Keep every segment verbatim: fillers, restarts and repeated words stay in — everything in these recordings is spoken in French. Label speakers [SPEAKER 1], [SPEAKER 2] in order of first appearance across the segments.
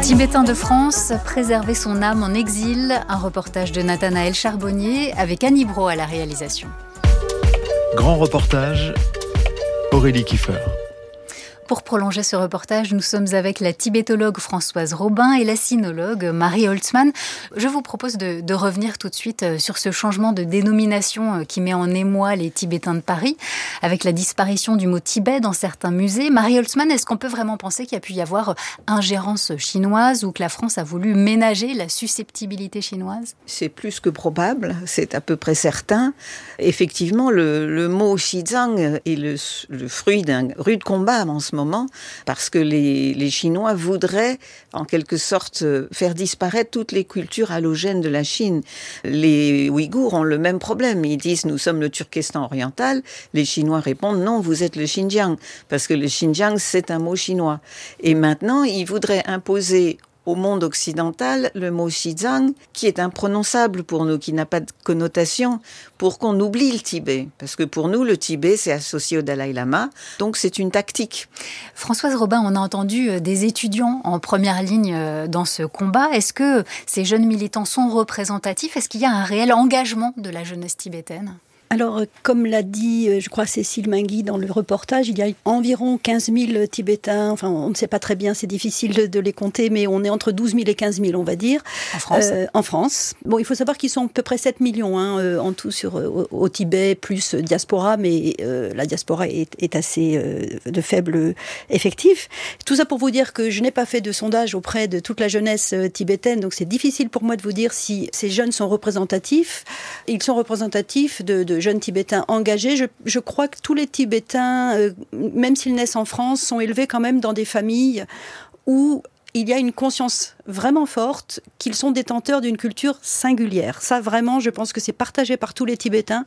[SPEAKER 1] Tibétain de France, préserver son âme en exil, un reportage de Nathanaël Charbonnier avec Annie Brault à la réalisation.
[SPEAKER 2] Grand reportage, Aurélie Kiefer.
[SPEAKER 1] Pour prolonger ce reportage, nous sommes avec la tibétologue Françoise Robin et la sinologue Marie Holtzmann. Je vous propose de, de revenir tout de suite sur ce changement de dénomination qui met en émoi les Tibétains de Paris, avec la disparition du mot Tibet dans certains musées. Marie Holtzmann, est-ce qu'on peut vraiment penser qu'il y a pu y avoir ingérence chinoise ou que la France a voulu ménager la susceptibilité chinoise ?
[SPEAKER 3] C'est plus que probable, c'est à peu près certain. Effectivement, le, le mot Xizang est le, le fruit d'un rude combat en ce moment. Moment, parce que les, les Chinois voudraient en quelque sorte faire disparaître toutes les cultures allogènes de la Chine. Les Ouïghours ont le même problème. Ils disent nous sommes le Turkestan oriental. Les Chinois répondent non, vous êtes le Xinjiang, parce que le Xinjiang c'est un mot chinois. Et maintenant ils voudraient imposer au monde occidental, le mot Xizang, qui est imprononçable pour nous, qui n'a pas de connotation, pour qu'on oublie le Tibet. Parce que pour nous, le Tibet, c'est associé au Dalai Lama, donc c'est une tactique.
[SPEAKER 1] Françoise Robin, on a entendu des étudiants en première ligne dans ce combat. Est-ce que ces jeunes militants sont représentatifs ? Est-ce qu'il y a un réel engagement de la jeunesse tibétaine ?
[SPEAKER 4] Alors, comme l'a dit, je crois, Cécile Mingui dans le reportage, il y a environ quinze mille Tibétains, enfin, on ne sait pas très bien, c'est difficile de, de les compter, mais on est entre douze mille et quinze mille, on va dire.
[SPEAKER 1] En France
[SPEAKER 4] euh, En France. Bon, il faut savoir qu'ils sont à peu près sept millions hein, euh, en tout sur, au, au Tibet, plus diaspora, mais euh, la diaspora est, est assez euh, de faible effectif. Tout ça pour vous dire que je n'ai pas fait de sondage auprès de toute la jeunesse euh, tibétaine, donc c'est difficile pour moi de vous dire si ces jeunes sont représentatifs. Ils sont représentatifs de, de jeunes Tibétains engagés. Je, je crois que tous les Tibétains, euh, même s'ils naissent en France, sont élevés quand même dans des familles où il y a une conscience vraiment forte qu'ils sont détenteurs d'une culture singulière. Ça, vraiment, je pense que c'est partagé par tous les Tibétains.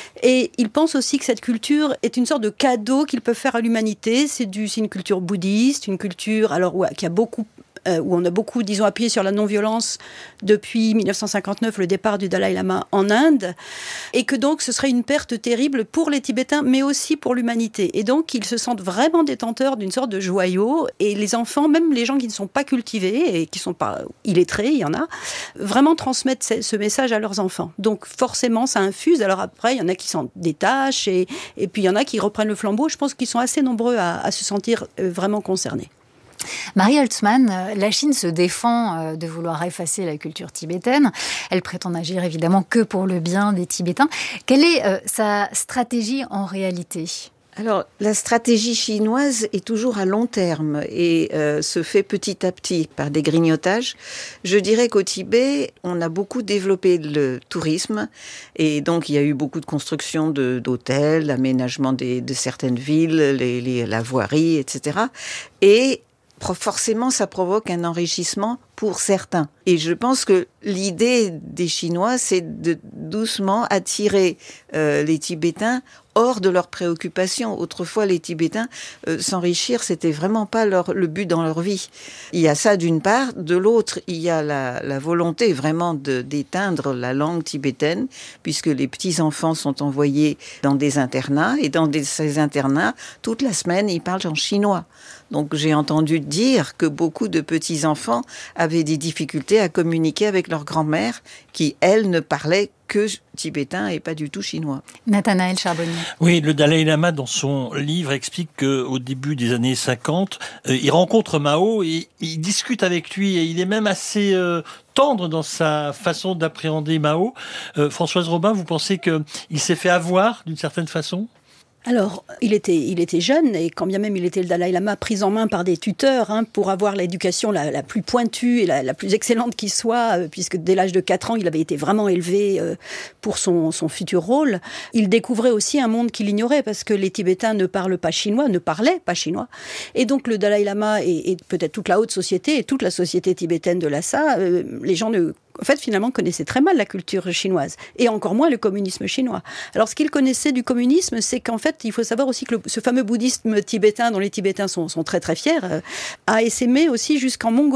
[SPEAKER 4] Et ils pensent aussi que cette culture est une sorte de cadeau qu'ils peuvent faire à l'humanité. C'est, du, c'est une culture bouddhiste, une culture alors, ouais, qui a beaucoup où on a beaucoup, disons, appuyé sur la non-violence depuis dix-neuf cent cinquante-neuf, le départ du Dalai Lama en Inde, et que donc ce serait une perte terrible pour les Tibétains, mais aussi pour l'humanité. Et donc, ils se sentent vraiment détenteurs d'une sorte de joyau, et les enfants, même les gens qui ne sont pas cultivés, et qui ne sont pas illettrés, il y en a, vraiment transmettent ce message à leurs enfants. Donc, forcément, ça infuse. Alors après, il y en a qui s'en détachent, et, et puis il y en a qui reprennent le flambeau. Je pense qu'ils sont assez nombreux à, à se sentir vraiment concernés.
[SPEAKER 1] Marie Holtzmann, la Chine se défend de vouloir effacer la culture tibétaine. Elle prétend n'agir évidemment que pour le bien des Tibétains. Quelle est euh, sa stratégie en réalité ?
[SPEAKER 3] Alors, la stratégie chinoise est toujours à long terme et euh, se fait petit à petit par des grignotages. Je dirais qu'au Tibet, on a beaucoup développé le tourisme et donc il y a eu beaucoup de construction de, d'hôtels, l'aménagement des, de certaines villes, les, les, la voirie, et cetera. Et forcément, ça provoque un enrichissement pour certains. Et je pense que l'idée des Chinois, c'est de doucement attirer euh, les Tibétains hors de leurs préoccupations. Autrefois, les Tibétains, euh, s'enrichir, c'était vraiment pas leur, le but dans leur vie. Il y a ça d'une part. De l'autre, il y a la, la volonté vraiment de, d'éteindre la langue tibétaine, puisque les petits-enfants sont envoyés dans des internats, et dans des, ces internats, toute la semaine, ils parlent en chinois. Donc, j'ai entendu dire que beaucoup de petits-enfants avaient des difficultés à communiquer avec leur grand-mère, qui, elle, ne parlait que tibétain et pas du tout chinois.
[SPEAKER 1] Nathanaël Charbonnier.
[SPEAKER 5] Oui, le Dalai Lama, dans son livre, explique qu'au début des années cinquante, euh, il rencontre Mao et il discute avec lui et il est même assez euh, tendre dans sa façon d'appréhender Mao. Euh, Françoise Robin, vous pensez qu'il s'est fait avoir d'une certaine façon ?
[SPEAKER 4] Alors, il était, il était jeune, et quand bien même il était le Dalai Lama, pris en main par des tuteurs, hein, pour avoir l'éducation la, la plus pointue et la, la plus excellente qui soit, euh, puisque dès l'âge de quatre ans, il avait été vraiment élevé euh, pour son, son futur rôle. Il découvrait aussi un monde qu'il ignorait, parce que les Tibétains ne parlent pas chinois, ne parlaient pas chinois. Et donc, le Dalai Lama et, et peut-être toute la haute société, et toute la société tibétaine de Lhasa, euh, les gens ne... en fait, finalement, connaissait très mal la culture chinoise, et encore moins le communisme chinois. Alors, ce qu'il connaissait du communisme, c'est qu'en fait, il faut savoir aussi que le, ce fameux bouddhisme tibétain, dont les Tibétains sont, sont très très fiers, euh, a essaimé aussi jusqu'en Mongolie.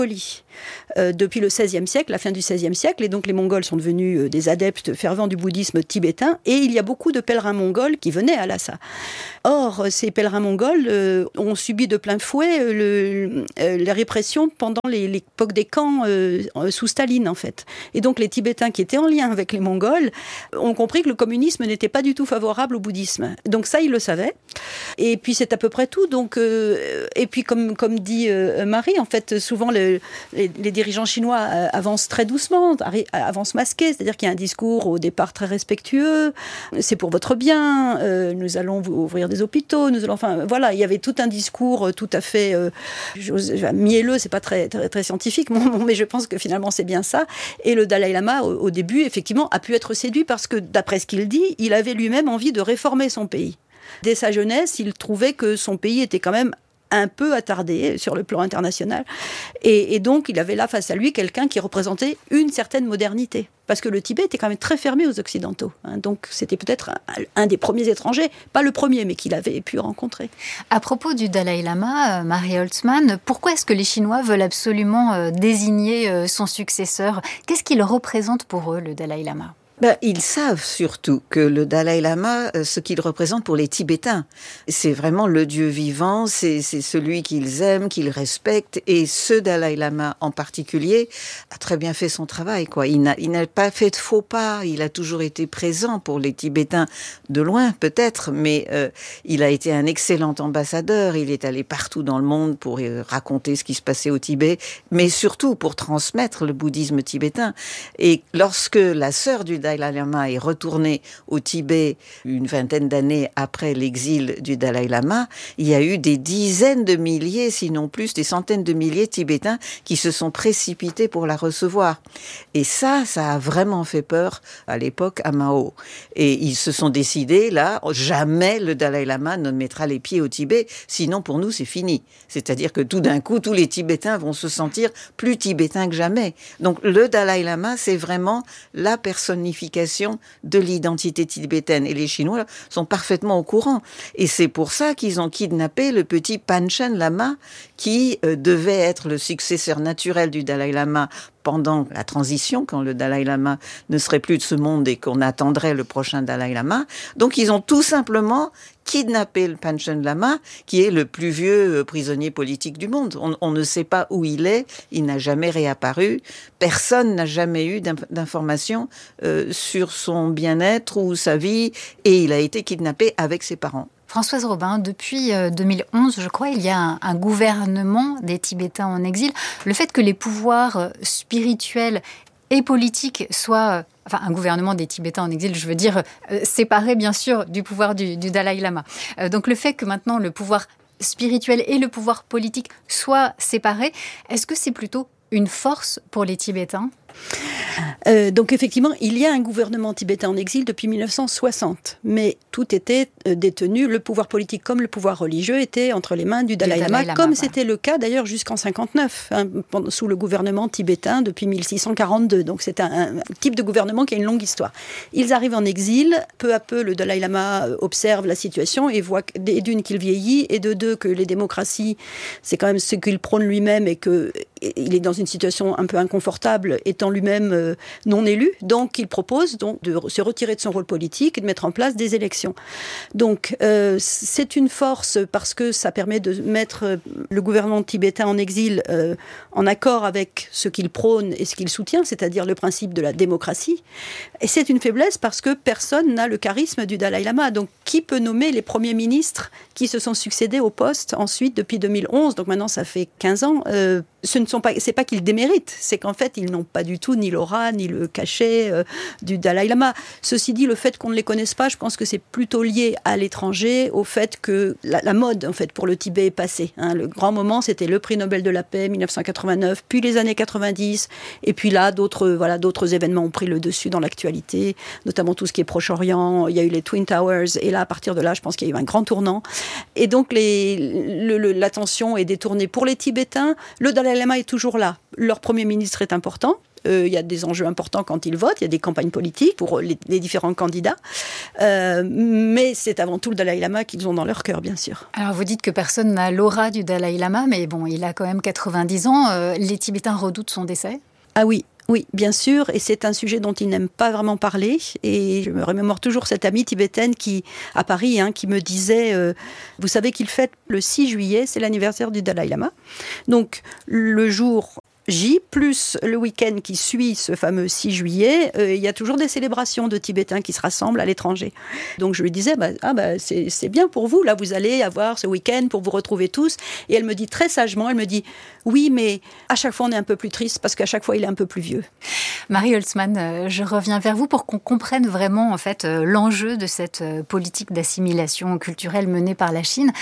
[SPEAKER 4] euh, depuis le seizième siècle, la fin du seizième siècle, et donc les Mongols sont devenus euh, des adeptes fervents du bouddhisme tibétain, et il y a beaucoup de pèlerins mongols qui venaient à Lhasa. Or, ces pèlerins mongols euh, ont subi de plein fouet euh, le, euh, la répression pendant les, l'époque des camps euh, sous Staline, en fait. Et donc les Tibétains qui étaient en lien avec les Mongols ont compris que le communisme n'était pas du tout favorable au bouddhisme. Donc ça, ils le savaient. Et puis c'est à peu près tout. Donc, euh, et puis comme, comme dit euh, Marie, en fait, souvent le, les, les dirigeants chinois euh, avancent très doucement, avancent masqués, c'est-à-dire qu'il y a un discours au départ très respectueux, c'est pour votre bien, euh, nous allons vous ouvrir des hôpitaux, nous allons, enfin voilà, il y avait tout un discours tout à fait euh, mielleux, c'est pas très, très, très scientifique, mais je pense que finalement c'est bien ça. Et le Dalai Lama, au, au début, effectivement, a pu être séduit parce que, d'après ce qu'il dit, il avait lui-même envie de réformer son pays. Dès sa jeunesse, il trouvait que son pays était quand même un peu attardé sur le plan international. Et, et donc, il avait là face à lui quelqu'un qui représentait une certaine modernité. Parce que le Tibet était quand même très fermé aux Occidentaux. Hein, donc, c'était peut-être un, un des premiers étrangers, pas le premier, mais qu'il avait pu rencontrer.
[SPEAKER 1] À propos du Dalai Lama, Marie Holtzman, pourquoi est-ce que les Chinois veulent absolument euh, désigner euh, son successeur ? Qu'est-ce qu'il représente pour eux, le Dalai Lama ?
[SPEAKER 3] Ben, ils savent surtout que le Dalai Lama, ce qu'il représente pour les Tibétains, c'est vraiment le Dieu vivant, c'est, c'est celui qu'ils aiment, qu'ils respectent, et ce Dalai Lama en particulier a très bien fait son travail, quoi. Il n'a, il n'a pas fait de faux pas, il a toujours été présent pour les Tibétains, de loin peut-être, mais euh, il a été un excellent ambassadeur, il est allé partout dans le monde pour euh, raconter ce qui se passait au Tibet, mais surtout pour transmettre le bouddhisme tibétain. Et lorsque la sœur du Dalai Lama est retourné au Tibet une vingtaine d'années après l'exil du Dalai Lama, il y a eu des dizaines de milliers, sinon plus, des centaines de milliers de Tibétains qui se sont précipités pour la recevoir. Et ça, ça a vraiment fait peur à l'époque à Mao. Et ils se sont décidés, là, jamais le Dalai Lama ne mettra les pieds au Tibet, sinon pour nous c'est fini. C'est-à-dire que tout d'un coup, tous les Tibétains vont se sentir plus Tibétains que jamais. Donc le Dalai Lama, c'est vraiment la personnification de l'identité tibétaine. Et les Chinois sont parfaitement au courant. Et c'est pour ça qu'ils ont kidnappé le petit Panchen Lama qui euh, devait être le successeur naturel du Dalai Lama pendant la transition, quand le Dalai Lama ne serait plus de ce monde et qu'on attendrait le prochain Dalai Lama. Donc ils ont tout simplement kidnappé le Panchen Lama, qui est le plus vieux prisonnier politique du monde. On, on ne sait pas où il est, il n'a jamais réapparu, personne n'a jamais eu d'informations euh, sur son bien-être ou sa vie, et il a été kidnappé avec ses parents.
[SPEAKER 1] Françoise Robin, depuis deux mille onze, je crois, il y a un, un gouvernement des Tibétains en exil. Le fait que les pouvoirs spirituels et politiques soient... Enfin, un gouvernement des Tibétains en exil, je veux dire, euh, séparé, bien sûr, du pouvoir du, du Dalai Lama. Euh, donc, le fait que maintenant, le pouvoir spirituel et le pouvoir politique soient séparés, est-ce que c'est plutôt une force pour les Tibétains ?
[SPEAKER 4] Euh, donc effectivement, il y a un gouvernement tibétain en exil depuis mille neuf cent soixante, mais tout était euh, détenu, le pouvoir politique comme le pouvoir religieux était entre les mains du Dalai, du Dalai Lama, Lama, comme voilà. C'était le cas d'ailleurs jusqu'en cinquante-neuf, hein, sous le gouvernement tibétain depuis mille six cent quarante-deux. Donc c'est un, un type de gouvernement qui a une longue histoire. Ils arrivent en exil, peu à peu le Dalai Lama observe la situation et voit d'une qu'il vieillit et de deux que les démocraties, c'est quand même ce qu'il prône lui-même et que il est dans une situation un peu inconfortable étant lui-même euh, non élu, donc il propose donc de se retirer de son rôle politique et de mettre en place des élections. Donc euh, c'est une force parce que ça permet de mettre le gouvernement tibétain en exil euh, en accord avec ce qu'il prône et ce qu'il soutient, c'est-à-dire le principe de la démocratie. Et c'est une faiblesse parce que personne n'a le charisme du Dalai Lama. Donc qui peut nommer les premiers ministres qui se sont succédés au poste ensuite depuis deux mille onze, donc maintenant ça fait quinze ans, euh, ce ne sont pas, c'est pas qu'ils déméritent, c'est qu'en fait ils n'ont pas du tout ni l'aura ni le cachet euh, du Dalai Lama. Ceci dit, le fait qu'on ne les connaisse pas, je pense que c'est plutôt lié à l'étranger, au fait que la, la mode en fait pour le Tibet est passée. Hein. Le grand moment, c'était le prix Nobel de la paix mille neuf cent quatre-vingt-neuf, puis les années quatre-vingt-dix, et puis là d'autres voilà d'autres événements ont pris le dessus dans l'actualité, notamment tout ce qui est Proche-Orient. Il y a eu les Twin Towers, et là à partir de là, je pense qu'il y a eu un grand tournant. Et donc les, le, le, l'attention est détournée pour les Tibétains. Le Dalai Lama est toujours là. Leur premier ministre est important. Euh, il y a des enjeux importants quand ils votent, il y a des campagnes politiques pour les, les différents candidats. Euh, mais c'est avant tout le Dalai Lama qu'ils ont dans leur cœur, bien sûr.
[SPEAKER 1] Alors vous dites que personne n'a l'aura du Dalai Lama, mais bon, il a quand même quatre-vingt-dix ans. Euh, les Tibétains redoutent son décès ?
[SPEAKER 4] Ah oui. Oui, bien sûr, et c'est un sujet dont il n'aime pas vraiment parler. Et je me remémore toujours cette amie tibétaine qui, à Paris, hein, qui me disait, euh, vous savez qu'il fête le six juillet, c'est l'anniversaire du Dalai Lama. Donc le jour J, plus le week-end qui suit ce fameux six juillet, euh, il y a toujours des célébrations de Tibétains qui se rassemblent à l'étranger. Donc je lui disais, bah, ah bah, c'est, c'est bien pour vous, là vous allez avoir ce week-end pour vous retrouver tous. Et elle me dit très sagement, elle me dit, oui, mais à chaque fois on est un peu plus triste parce qu'à chaque fois il est un peu plus vieux.
[SPEAKER 1] Marie Holtzman, euh, je reviens vers vous pour qu'on comprenne vraiment en fait euh, l'enjeu de cette euh, politique d'assimilation culturelle menée par la Chine.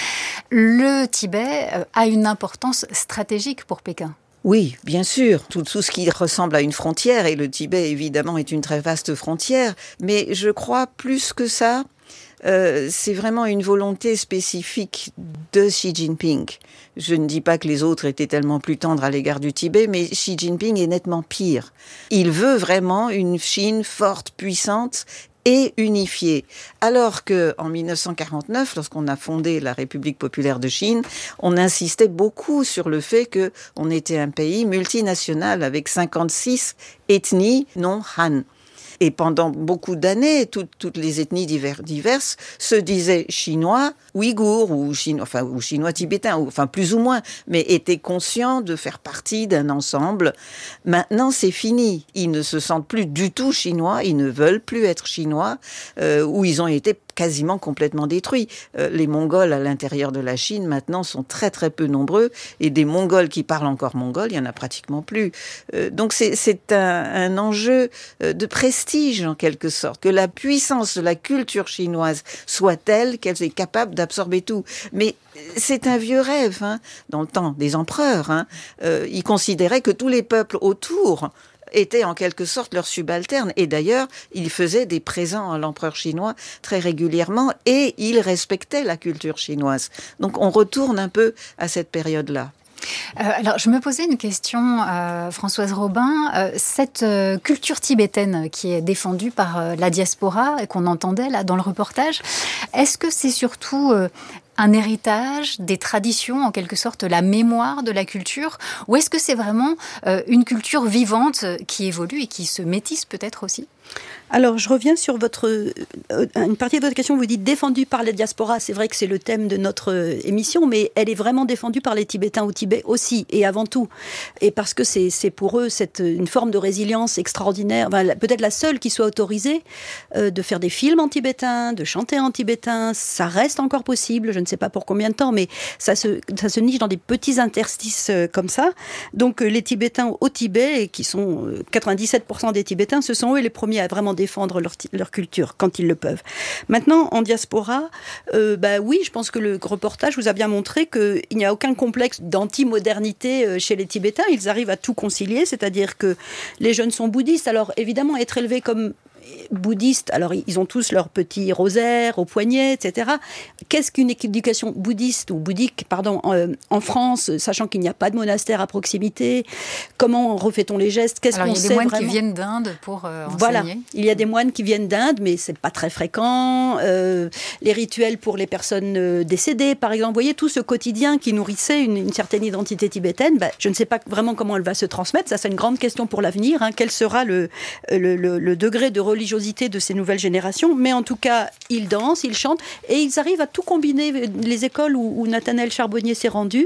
[SPEAKER 1] Le Tibet euh, a une importance stratégique pour Pékin.
[SPEAKER 3] Oui, bien sûr, tout, tout ce qui ressemble à une frontière, et le Tibet évidemment est une très vaste frontière, mais je crois plus que ça, euh, c'est vraiment une volonté spécifique de Xi Jinping. Je ne dis pas que les autres étaient tellement plus tendres à l'égard du Tibet, mais Xi Jinping est nettement pire. Il veut vraiment une Chine forte, puissante, et unifiée. Alors que, en dix-neuf cent quarante-neuf, lorsqu'on a fondé la République populaire de Chine, on insistait beaucoup sur le fait que on était un pays multinational avec cinquante-six ethnies non Han. Et pendant beaucoup d'années, toutes, toutes les ethnies divers, diverses se disaient chinois, ouïghours ou chinois, enfin ou chinois tibétains, ou, enfin plus ou moins, mais étaient conscients de faire partie d'un ensemble. Maintenant, c'est fini. Ils ne se sentent plus du tout chinois. Ils ne veulent plus être chinois, euh, où ils ont été quasiment complètement détruits. Euh, les Mongols à l'intérieur de la Chine maintenant sont très très peu nombreux, et des Mongols qui parlent encore mongol, il y en a pratiquement plus. Euh, donc c'est, c'est un, un enjeu de prestige en quelque sorte, que la puissance de la culture chinoise soit telle qu'elle est capable d'absorber tout. Mais c'est un vieux rêve, hein, dans le temps des empereurs. Hein. Euh, ils considéraient que tous les peuples autour étaient en quelque sorte leurs subalternes. Et d'ailleurs, ils faisaient des présents à l'empereur chinois très régulièrement et ils respectaient la culture chinoise. Donc on retourne un peu à cette période-là.
[SPEAKER 1] Euh, alors, je me posais une question, euh, Françoise Robin. Euh, cette euh, culture tibétaine qui est défendue par euh, la diaspora et qu'on entendait là dans le reportage, est-ce que c'est surtout euh, un héritage, des traditions, en quelque sorte la mémoire de la culture, ou est-ce que c'est vraiment euh, une culture vivante qui évolue et qui se métisse peut-être aussi ?
[SPEAKER 4] Alors, je reviens sur votre, euh, une partie de votre question. Vous dites défendue par la diaspora. C'est vrai que c'est le thème de notre euh, émission, mais elle est vraiment défendue par les Tibétains au Tibet aussi, et avant tout. Et parce que c'est, c'est pour eux cette, une forme de résilience extraordinaire, enfin, peut-être la seule qui soit autorisée, euh, de faire des films en tibétain, de chanter en tibétain. Ça reste encore possible, je ne sais pas pour combien de temps, mais ça se, ça se niche dans des petits interstices euh, comme ça. Donc, euh, les Tibétains au Tibet, qui sont euh, quatre-vingt-dix-sept pour cent des Tibétains, ce sont eux les premiers à vraiment défendre leur, leur culture quand ils le peuvent. Maintenant, en diaspora, euh, bah oui, je pense que le reportage vous a bien montré qu'il n'y a aucun complexe d'anti-modernité chez les Tibétains. Ils arrivent à tout concilier, c'est-à-dire que les jeunes sont bouddhistes. Alors évidemment, être élevés comme bouddhistes, alors ils ont tous leur petit rosaire au poignet, et cetera. Qu'est-ce qu'une éducation bouddhiste ou bouddhique, pardon, en, en France, sachant qu'il n'y a pas de monastère à proximité? Comment refait-on les gestes? Qu'est-ce
[SPEAKER 1] alors,
[SPEAKER 4] qu'on sait?
[SPEAKER 1] Il y a des moines
[SPEAKER 4] vraiment
[SPEAKER 1] qui viennent d'Inde pour euh, enseigner.
[SPEAKER 4] Voilà, il y a des moines qui viennent d'Inde, mais c'est pas très fréquent. Euh, les rituels pour les personnes euh, décédées, par exemple, vous voyez tout ce quotidien qui nourrissait une, une certaine identité tibétaine. Bah, je ne sais pas vraiment comment elle va se transmettre. Ça, c'est une grande question pour l'avenir. Hein. Quel sera le, le, le, le degré de religiosité de ces nouvelles générations? Mais en tout cas, ils dansent, ils chantent, et ils arrivent à tout combiner. Les écoles où, où Nathanaël Charbonnier s'est rendu,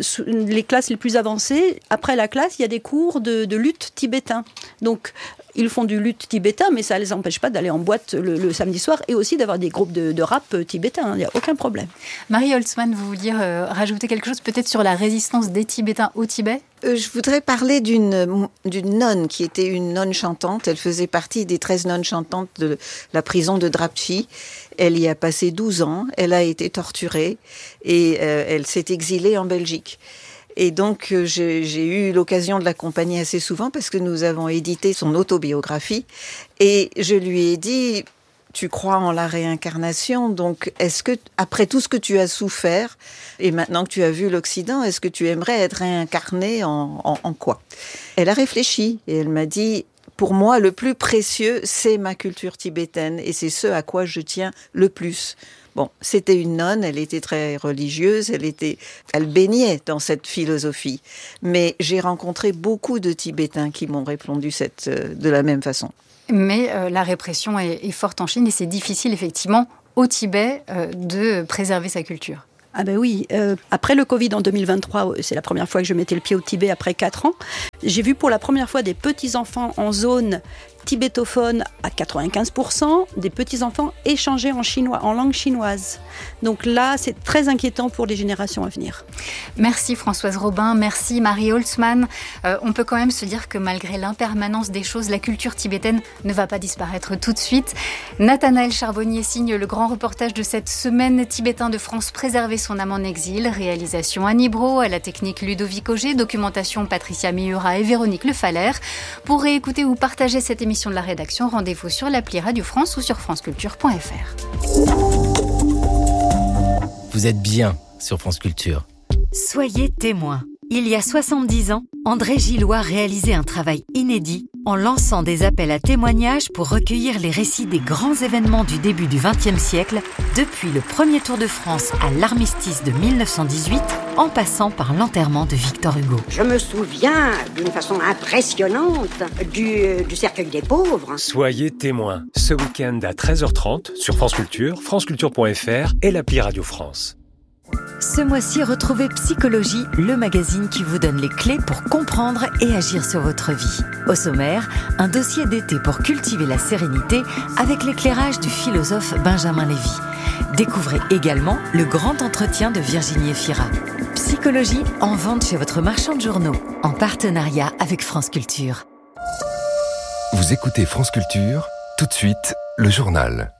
[SPEAKER 4] les classes les plus avancées, après la classe, il y a des cours de, de lutte tibétain. Donc, ils font du lutte tibétain, mais ça ne les empêche pas d'aller en boîte le, le samedi soir et aussi d'avoir des groupes de, de rap tibétains. Il n'y a aucun problème.
[SPEAKER 1] Marie Holtzman, vous vouliez euh, rajouter quelque chose peut-être sur la résistance des Tibétains au Tibet ?
[SPEAKER 3] euh, Je voudrais parler d'une, d'une nonne qui était une nonne chantante. Elle faisait partie des treize nonnes chantantes de la prison de Drapchi. Elle y a passé douze ans. Elle a été torturée et euh, elle s'est exilée en Belgique. Et donc, j'ai, j'ai eu l'occasion de l'accompagner assez souvent parce que nous avons édité son autobiographie. Et je lui ai dit, tu crois en la réincarnation, donc est-ce que, après tout ce que tu as souffert, et maintenant que tu as vu l'Occident, est-ce que tu aimerais être réincarné en, en, en quoi ? Elle a réfléchi et elle m'a dit, pour moi, le plus précieux, c'est ma culture tibétaine et c'est ce à quoi je tiens le plus. Bon, c'était une nonne, elle était très religieuse, elle était, elle baignait dans cette philosophie. Mais j'ai rencontré beaucoup de Tibétains qui m'ont répondu cette, euh, de la même façon.
[SPEAKER 1] Mais euh, la répression est, est forte en Chine et c'est difficile effectivement au Tibet euh, de préserver sa culture.
[SPEAKER 4] Ah ben oui, euh, après le Covid en deux mille vingt-trois, c'est la première fois que je mettais le pied au Tibet après quatre ans. J'ai vu pour la première fois des petits-enfants en zone tibétophone à quatre-vingt-quinze pour cent, des petits-enfants échanger en chinois, en langue chinoise. Donc là, c'est très inquiétant pour les générations à venir.
[SPEAKER 1] Merci Françoise Robin, merci Marie Holtzman. Euh, on peut quand même se dire que malgré l'impermanence des choses, la culture tibétaine ne va pas disparaître tout de suite. Nathanaël Charbonnier signe le grand reportage de cette semaine tibétain de France, préserver son âme en exil. Réalisation Annie Brault, à la technique Ludovic Auger, documentation Patricia Miura et Véronique Le Faller. Pour réécouter ou partager cette émission de la rédaction, rendez-vous sur l'appli Radio France ou sur franceculture point f r.
[SPEAKER 6] Vous êtes bien sur France Culture.
[SPEAKER 7] Soyez témoin. Il y a soixante-dix ans, André Gillois réalisait un travail inédit en lançant des appels à témoignages pour recueillir les récits des grands événements du début du vingtième siècle, depuis le premier Tour de France à l'armistice de mille neuf cent dix-huit, en passant par l'enterrement de Victor Hugo.
[SPEAKER 8] Je me souviens d'une façon impressionnante du, du cercueil des pauvres.
[SPEAKER 9] Soyez témoin ce week-end à treize heures trente sur France Culture, franceculture point f r et l'appli Radio France.
[SPEAKER 7] Ce mois-ci, retrouvez Psychologie, le magazine qui vous donne les clés pour comprendre et agir sur votre vie. Au sommaire, un dossier d'été pour cultiver la sérénité avec l'éclairage du philosophe Benjamin Lévy. Découvrez également le grand entretien de Virginie Efira. Psychologie en vente chez votre marchand de journaux, en partenariat avec France Culture.
[SPEAKER 10] Vous écoutez France Culture, tout de suite, le journal.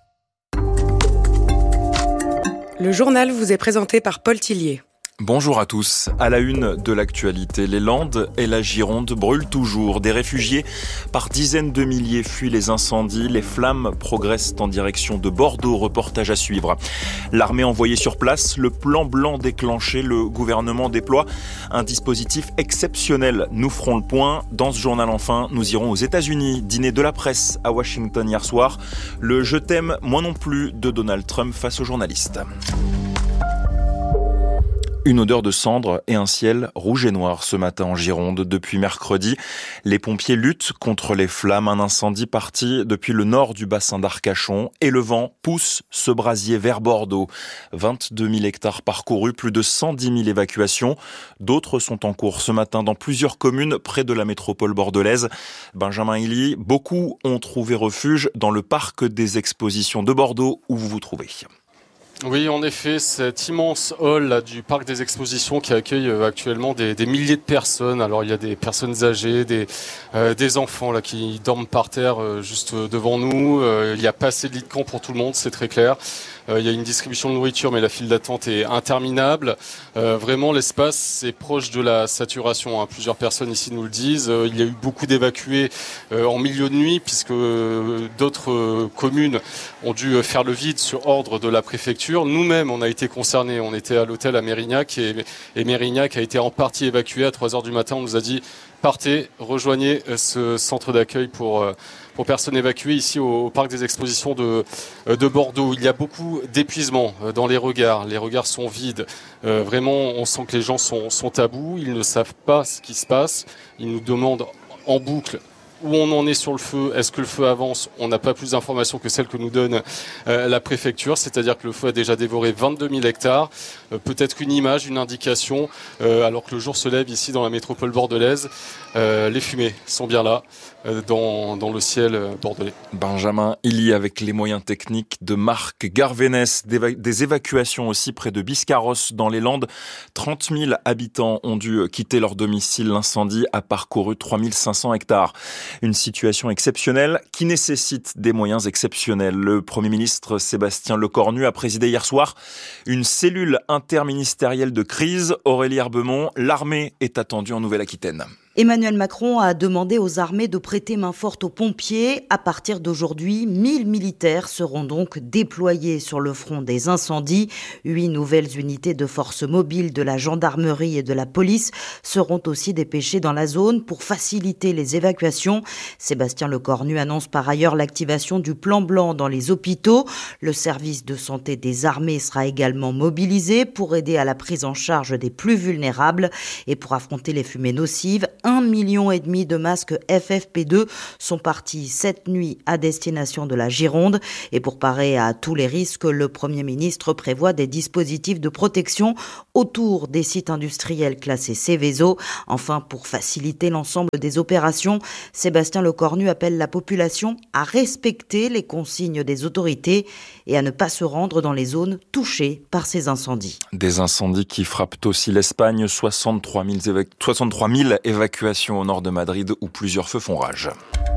[SPEAKER 11] Le journal vous est présenté par Paul Tillier.
[SPEAKER 12] Bonjour à tous. À la une de l'actualité, les Landes et la Gironde brûlent toujours. Des réfugiés par dizaines de milliers fuient les incendies. Les flammes progressent en direction de Bordeaux. Reportage à suivre. L'armée envoyée sur place, le plan blanc déclenché, le gouvernement déploie un dispositif exceptionnel. Nous ferons le point. Dans ce journal enfin, nous irons aux États-Unis. Dîner de la presse à Washington hier soir. Le « Je t'aime, moi non plus » de Donald Trump face aux journalistes. Une odeur de cendre et un ciel rouge et noir ce matin en Gironde. Depuis mercredi, les pompiers luttent contre les flammes. Un incendie parti depuis le nord du bassin d'Arcachon et le vent pousse ce brasier vers Bordeaux. vingt-deux mille hectares parcourus, plus de cent dix mille évacuations. D'autres sont en cours ce matin dans plusieurs communes près de la métropole bordelaise. Benjamin Hilly, beaucoup ont trouvé refuge dans le parc des expositions de Bordeaux où vous vous trouvez.
[SPEAKER 13] Oui, en effet, cet immense hall là, du parc des expositions qui accueille euh, actuellement des, des milliers de personnes. Alors il y a des personnes âgées, des, euh, des enfants là qui dorment par terre euh, juste devant nous. Euh, il n'y a pas assez de lits de camp pour tout le monde, c'est très clair. Euh, il y a une distribution de nourriture, mais la file d'attente est interminable. Euh, vraiment, l'espace est proche de la saturation. Hein. Plusieurs personnes ici nous le disent. Euh, il y a eu beaucoup d'évacués euh, en milieu de nuit, puisque euh, d'autres euh, communes ont dû faire le vide sur ordre de la préfecture. Nous-mêmes, on a été concernés. On était à l'hôtel à Mérignac et, et Mérignac a été en partie évacué à trois heures du matin. On nous a dit partez, rejoignez ce centre d'accueil pour, pour personnes évacuées ici au, au parc des expositions de, de Bordeaux. Il y a beaucoup d'épuisement dans les regards. Les regards sont vides. Euh, vraiment, on sent que les gens sont, sont à bout. Ils ne savent pas ce qui se passe. Ils nous demandent en boucle où on en est sur le feu, est-ce que le feu avance? On n'a pas plus d'informations que celles que nous donne euh, la préfecture, c'est-à-dire que le feu a déjà dévoré vingt-deux mille hectares, euh, peut-être une image, une indication, euh, alors que le jour se lève ici dans la métropole bordelaise, euh, les fumées sont bien là, euh, dans, dans le ciel euh, bordelais.
[SPEAKER 12] Benjamin Hilly avec les moyens techniques de Marc Garvénès, des évacuations aussi près de Biscarrosse dans les Landes. trente mille habitants ont dû quitter leur domicile, l'incendie a parcouru trois mille cinq cents hectares. Une situation exceptionnelle qui nécessite des moyens exceptionnels. Le Premier ministre Sébastien Lecornu a présidé hier soir une cellule interministérielle de crise. Aurélie Herbemont, l'armée est attendue en Nouvelle-Aquitaine.
[SPEAKER 14] Emmanuel Macron a demandé aux armées de prêter main forte aux pompiers. À partir d'aujourd'hui, mille militaires seront donc déployés sur le front des incendies. Huit nouvelles unités de forces mobiles de la gendarmerie et de la police seront aussi dépêchées dans la zone pour faciliter les évacuations. Sébastien Lecornu annonce par ailleurs l'activation du plan blanc dans les hôpitaux. Le service de santé des armées sera également mobilisé pour aider à la prise en charge des plus vulnérables et pour affronter les fumées nocives. Un million et demi de masques F F P deux sont partis cette nuit à destination de la Gironde. Et pour parer à tous les risques, le Premier ministre prévoit des dispositifs de protection autour des sites industriels classés Seveso. Enfin, pour faciliter l'ensemble des opérations, Sébastien Lecornu appelle la population à respecter les consignes des autorités et à ne pas se rendre dans les zones touchées par ces incendies.
[SPEAKER 12] Des incendies qui frappent aussi l'Espagne, soixante-trois mille évacuations au nord de Madrid où plusieurs feux font rage.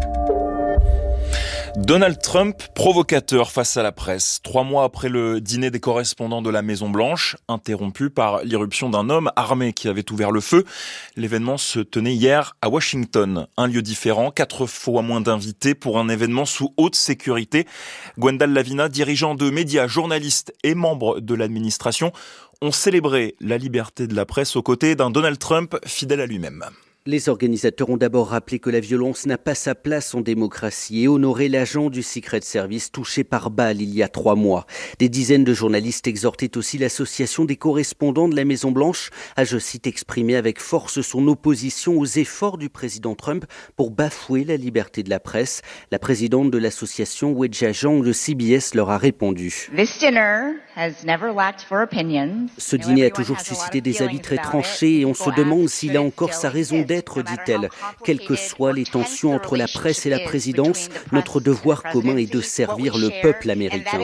[SPEAKER 12] Donald Trump, provocateur face à la presse. Trois mois après le dîner des correspondants de la Maison-Blanche, interrompu par l'irruption d'un homme armé qui avait ouvert le feu, l'événement se tenait hier à Washington. Un lieu différent, quatre fois moins d'invités pour un événement sous haute sécurité. Gwendal Lavina, dirigeant de médias, journaliste et membre de l'administration, ont célébré la liberté de la presse aux côtés d'un Donald Trump fidèle à lui-même.
[SPEAKER 15] Les organisateurs ont d'abord rappelé que la violence n'a pas sa place en démocratie et honoré l'agent du Secret Service touché par balle il y a trois mois. Des dizaines de journalistes exhortaient aussi l'association des correspondants de la Maison-Blanche à, je cite, exprimer avec force son opposition aux efforts du président Trump pour bafouer la liberté de la presse. La présidente de l'association, Weijia Zhang de C B S, leur a répondu. Ce dîner a toujours suscité des avis très tranchés et on se demande s'il a encore sa raison d'être. Dit-elle. Quelles que soient les tensions entre la presse et la présidence, notre devoir commun est de servir le peuple américain.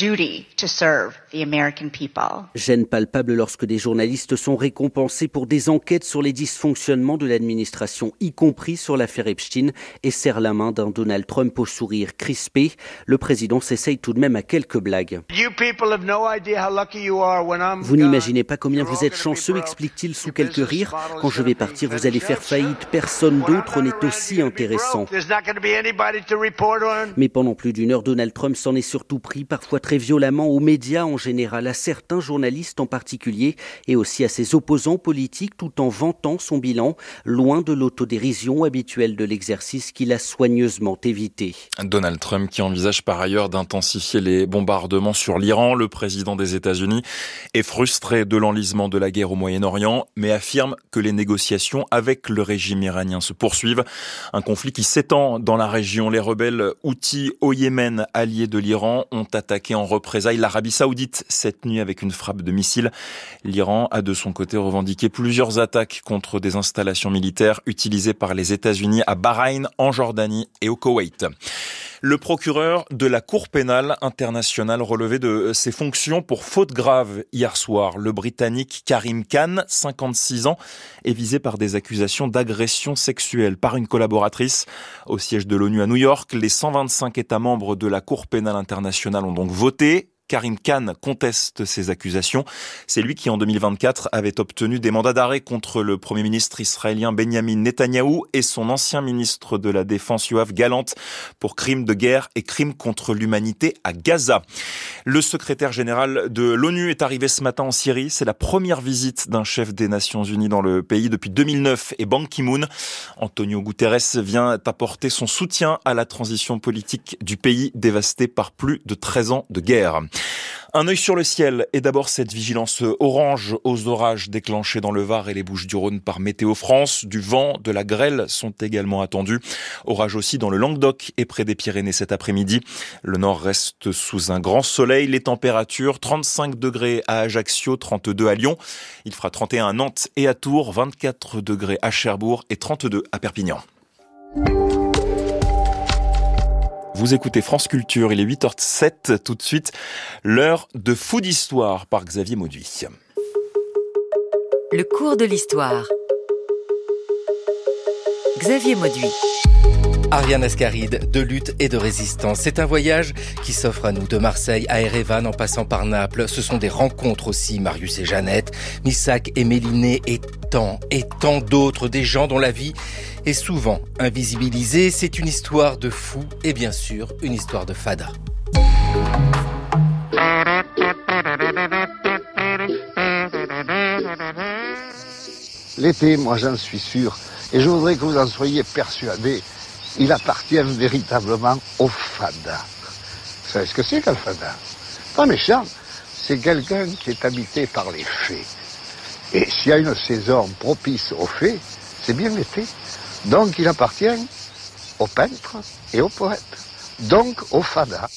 [SPEAKER 15] Gêne palpable lorsque des journalistes sont récompensés pour des enquêtes sur les dysfonctionnements de l'administration, y compris sur l'affaire Epstein, et serre la main d'un Donald Trump au sourire crispé. Le président s'essaye tout de même à quelques blagues. Vous n'imaginez pas combien vous êtes chanceux, explique-t-il sous quelques rires. Quand je vais partir, vous allez faire faillite, personne d'autre n'est aussi intéressant. Mais pendant plus d'une heure, Donald Trump s'en est surtout pris, parfois très violemment, aux médias en général, à certains journalistes en particulier, et aussi à ses opposants politiques, tout en vantant son bilan, loin de l'autodérision habituelle de l'exercice qu'il a soigneusement évité.
[SPEAKER 12] Donald Trump qui envisage par ailleurs d'intensifier les bombardements sur l'Iran. Le président des États-Unis est frustré de l'enlisement de la guerre au Moyen-Orient, mais affirme que les négociations avec le régime iranien se poursuivent. Un conflit qui s'étend dans la région. Les rebelles houthis au Yémen, alliés de l'Iran, ont attaqué en représailles l'Arabie Saoudite cette nuit avec une frappe de missiles. L'Iran a de son côté revendiqué plusieurs attaques contre des installations militaires utilisées par les États-Unis à Bahreïn, en Jordanie et au Koweït. Le procureur de la Cour pénale internationale relevait de ses fonctions pour faute grave hier soir. Le Britannique Karim Khan, cinquante-six ans, est visé par des accusations d'agression sexuelle par une collaboratrice. Au siège de l'ONU à New York, les cent vingt-cinq États membres de la Cour pénale internationale ont donc voté. Karim Khan conteste ces accusations. C'est lui qui, en deux mille vingt-quatre, avait obtenu des mandats d'arrêt contre le Premier ministre israélien Benjamin Netanyahou et son ancien ministre de la Défense Yoav Gallant pour crimes de guerre et crimes contre l'humanité à Gaza. Le secrétaire général de l'ONU est arrivé ce matin en Syrie. C'est la première visite d'un chef des Nations Unies dans le pays depuis deux mille neuf et Ban Ki-moon. Antonio Guterres vient apporter son soutien à la transition politique du pays dévasté par plus de treize ans de guerre. Un œil sur le ciel et d'abord cette vigilance orange aux orages déclenchés dans le Var et les Bouches-du-Rhône par Météo France. Du vent, de la grêle sont également attendus. Orage aussi dans le Languedoc et près des Pyrénées cet après-midi. Le nord reste sous un grand soleil. Les températures, trente-cinq degrés à Ajaccio, trente-deux à Lyon. Il fera trente et un à Nantes et à Tours, vingt-quatre degrés à Cherbourg et trente-deux à Perpignan. Vous écoutez France Culture, il est huit heures sept, tout de suite, l'heure de Fou d'Histoire par Xavier Mauduit.
[SPEAKER 7] Le cours de l'histoire. Xavier Mauduit.
[SPEAKER 6] Ariane Ascaride, de lutte et de résistance. C'est un voyage qui s'offre à nous de Marseille à Erevan en passant par Naples. Ce sont des rencontres aussi, Marius et Jeannette, Missak et Mélinée et tant et tant d'autres, des gens dont la vie est souvent invisibilisée. C'est une histoire de fou et bien sûr une histoire de fada.
[SPEAKER 16] L'été, moi j'en suis sûr, et je voudrais que vous en soyez persuadés, il appartient véritablement au fada. Vous savez ce que c'est qu'un fada? Pas méchant, c'est quelqu'un qui est habité par les fées. Et s'il y a une saison propice aux fées, c'est bien l'été. Donc il appartient aux peintres et aux poètes, donc au fada.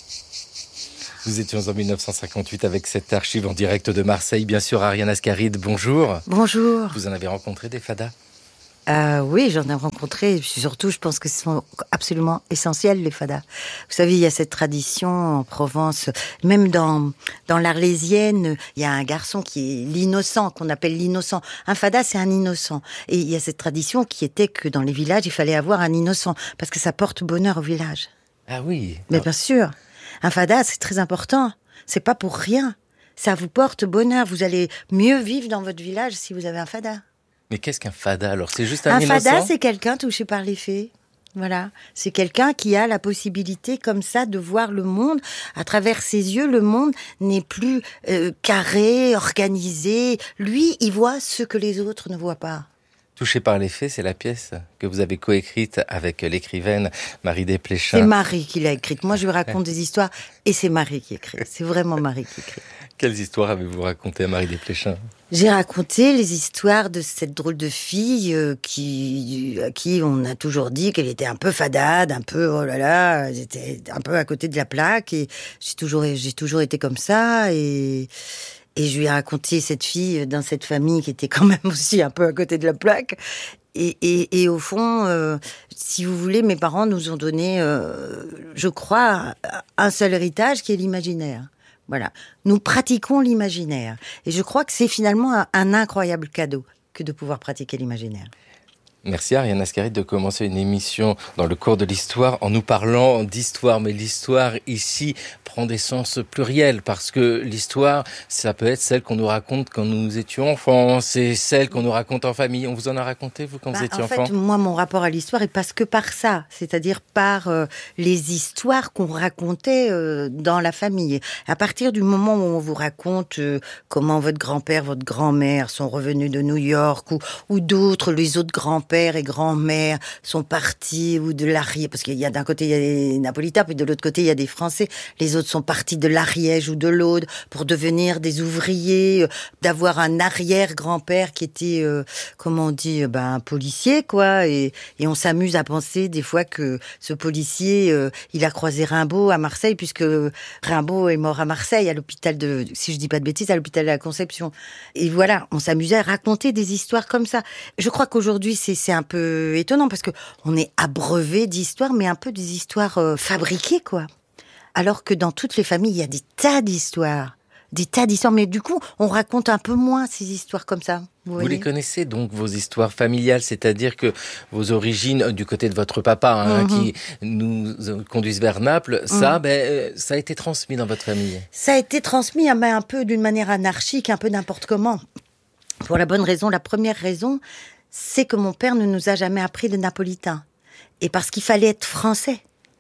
[SPEAKER 6] Nous étions en dix-neuf cent cinquante-huit avec cette archive en direct de Marseille. Bien sûr, Ariane Ascaride, bonjour.
[SPEAKER 17] Bonjour.
[SPEAKER 6] Vous en avez rencontré des fadas ?
[SPEAKER 17] Euh, oui, j'en ai rencontré. Et surtout, je pense que ce sont absolument essentiels, les fadas. Vous savez, il y a cette tradition en Provence, même dans dans l'Arlésienne, il y a un garçon qui est l'innocent, qu'on appelle l'innocent. Un fada, c'est un innocent. Et il y a cette tradition qui était que dans les villages, il fallait avoir un innocent, parce que ça porte bonheur au village.
[SPEAKER 6] Ah oui.
[SPEAKER 17] Mais bien sûr. Un fada, c'est très important. C'est pas pour rien. Ça vous porte bonheur. Vous allez mieux vivre dans votre village si vous avez un fada.
[SPEAKER 6] Mais qu'est-ce qu'un fada alors? C'est juste un,
[SPEAKER 17] un
[SPEAKER 6] innocent?
[SPEAKER 17] Un fada, c'est quelqu'un touché par les fées. Voilà. C'est quelqu'un qui a la possibilité comme ça de voir le monde. À travers ses yeux, le monde n'est plus euh, carré, organisé. Lui, il voit ce que les autres ne voient pas.
[SPEAKER 6] Touché par les fées, c'est la pièce que vous avez coécrite avec l'écrivaine Marie Desplechin.
[SPEAKER 17] C'est Marie qui l'a écrite. Moi, je lui raconte des histoires et c'est Marie qui écrit. C'est vraiment Marie qui écrit.
[SPEAKER 6] Quelles histoires avez-vous racontées à Marie Desplechin?
[SPEAKER 17] J'ai raconté les histoires de cette drôle de fille euh, qui, à qui on a toujours dit qu'elle était un peu fadade, un peu, oh là là, elle était un peu à côté de la plaque. Et j'ai toujours, j'ai toujours été comme ça et... Et je lui ai raconté cette fille dans cette famille qui était quand même aussi un peu à côté de la plaque. Et, et, et au fond, euh, si vous voulez, mes parents nous ont donné, euh, je crois, un seul héritage qui est l'imaginaire. Voilà. Nous pratiquons l'imaginaire. Et je crois que c'est finalement un, un incroyable cadeau que de pouvoir pratiquer l'imaginaire.
[SPEAKER 6] Merci Ariane Ascaride de commencer une émission dans le cours de l'histoire en nous parlant d'histoire. Mais l'histoire ici prend des sens pluriels parce que l'histoire, ça peut être celle qu'on nous raconte quand nous étions enfants, c'est celle qu'on nous raconte en famille. On vous en a raconté, vous, quand bah, vous étiez
[SPEAKER 17] en
[SPEAKER 6] enfant?
[SPEAKER 17] En fait, moi, mon rapport à l'histoire, il passe que par ça, c'est-à-dire par euh, les histoires qu'on racontait euh, dans la famille. À partir du moment où on vous raconte euh, comment votre grand-père, votre grand-mère sont revenus de New York ou, ou d'autres, les autres grands-pères, père et grand-mère sont partis ou de l'Ariège, parce qu'il y a d'un côté il y a des Napolitains, puis de l'autre côté il y a des Français. Les autres sont partis de l'Ariège ou de l'Aude pour devenir des ouvriers, euh, d'avoir un arrière-grand-père qui était, euh, comment on dit, euh, ben, un policier, quoi. Et, et on s'amuse à penser des fois que ce policier, euh, il a croisé Rimbaud à Marseille, puisque Rimbaud est mort à Marseille, à l'hôpital de, si je dis pas de bêtises, à l'hôpital de la Conception. Et voilà, on s'amusait à raconter des histoires comme ça. Je crois qu'aujourd'hui c'est c'est un peu étonnant parce que on est abreuvé d'histoires, mais un peu des histoires euh, fabriquées, quoi. Alors que dans toutes les familles, il y a des tas d'histoires, des tas d'histoires, mais du coup, on raconte un peu moins ces histoires comme ça. Vous,
[SPEAKER 6] vous les connaissez donc, vos histoires familiales, c'est-à-dire que vos origines du côté de votre papa, hein, mm-hmm. qui nous conduisent vers Naples, ça, mm. ben, ça a été transmis dans votre famille.
[SPEAKER 17] Ça a été transmis hein, ben, un peu d'une manière anarchique, un peu n'importe comment. Pour la bonne raison, la première raison, c'est que mon père ne nous a jamais appris le napolitain. Et parce qu'il fallait être français.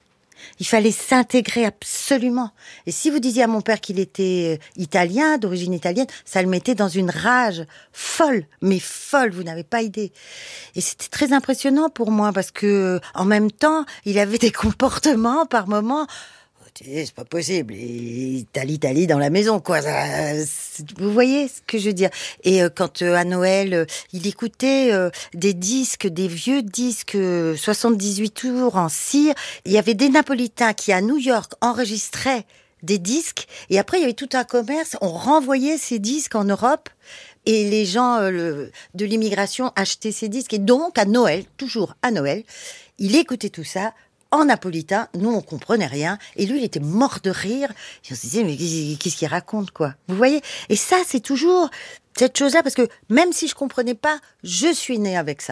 [SPEAKER 17] Il fallait s'intégrer absolument. Et si vous disiez à mon père qu'il était italien, d'origine italienne, ça le mettait dans une rage folle, mais folle, vous n'avez pas idée. Et c'était très impressionnant pour moi parce que, en même temps, il avait des comportements par moments. C'est pas possible. Et t'as l'Italie dans la maison, quoi. Ça, vous voyez ce que je veux dire? Et euh, quand euh, à Noël, euh, il écoutait euh, des disques, des vieux disques, euh, soixante-dix-huit tours en cire. Il y avait des Napolitains qui, à New York, enregistraient des disques. Et après, il y avait tout un commerce. On renvoyait ces disques en Europe. Et les gens euh, le, de l'immigration achetaient ces disques. Et donc, à Noël, toujours à Noël, il écoutait tout ça en napolitain. Nous, on comprenait rien. Et lui, il était mort de rire. Et on se disait, mais qu'est-ce qu'il raconte, quoi? Vous voyez? Et ça, c'est toujours cette chose-là, parce que même si je comprenais pas, je suis née avec ça.